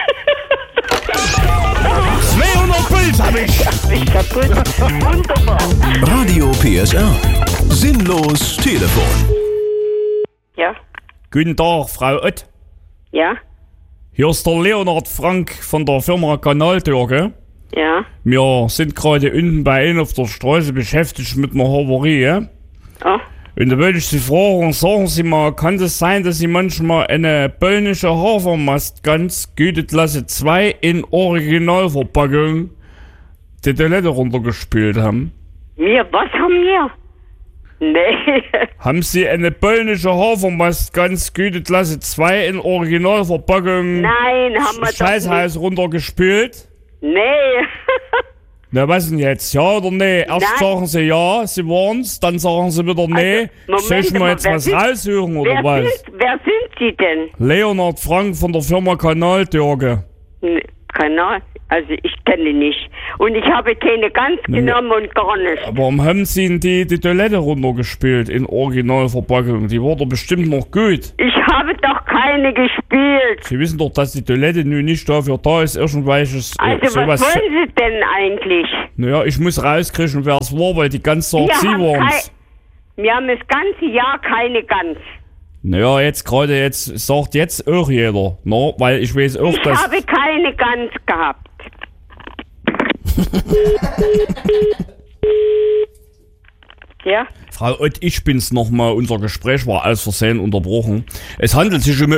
zweihundert Puls hab ich. Ich kaputt. Wunderbar. Radio P S R. Sinnlos Telefon. Ja. Guten Tag, Frau Ott. Ja? Hier ist der Leonhard Frank von der Firma Kanaltürke. Ja. Wir sind gerade unten bei Ihnen auf der Straße beschäftigt mit einer Havarie, ja? Oh. Und da würde ich Sie fragen, sagen Sie mal, kann es sein, dass Sie manchmal eine polnische Hafermast ganz gute Klasse zwei in Originalverpackung die Toilette runtergespült haben? Wir, was haben wir? Nee. Haben Sie eine polnische Hafermast ganz gute Klasse zwei in Originalverpackung Nein, haben wir das doch Scheißhaus runtergespült? Nee. Na, was denn jetzt? Ja oder nee? Erst Nein. sagen Sie ja, Sie waren's, dann sagen Sie wieder nee. Also, Soll ich Moment mal mal, jetzt wer was sind- raussuchen oder wer was? Sind, wer sind Sie denn? Leonhard Frank von der Firma Kanaltürke. Nee, Kanal? Also ich kenne nicht. Und ich habe keine ganz Nee. genommen und gar nicht. Warum haben Sie denn die, die Toilette runtergespült in Originalverpackung? Die war doch bestimmt noch gut. Ich habe doch keine gespielt. Sie wissen doch, dass die Toilette nun nicht dafür da ist, irgendwelches äh, Also sowas. was wollen Sie denn eigentlich? Naja, ich muss rauskriegen, wer es war, weil die ganz sagt, Wir Sie haben, waren's. kei- wir haben das ganze Jahr keine Gans. Naja, jetzt gerade jetzt sagt jetzt auch jeder, no, weil ich weiß auch, Ich dass... habe keine Gans gehabt. Ja? Frau Ott, ich bin's nochmal, unser Gespräch war aus Versehen unterbrochen. Es handelt sich um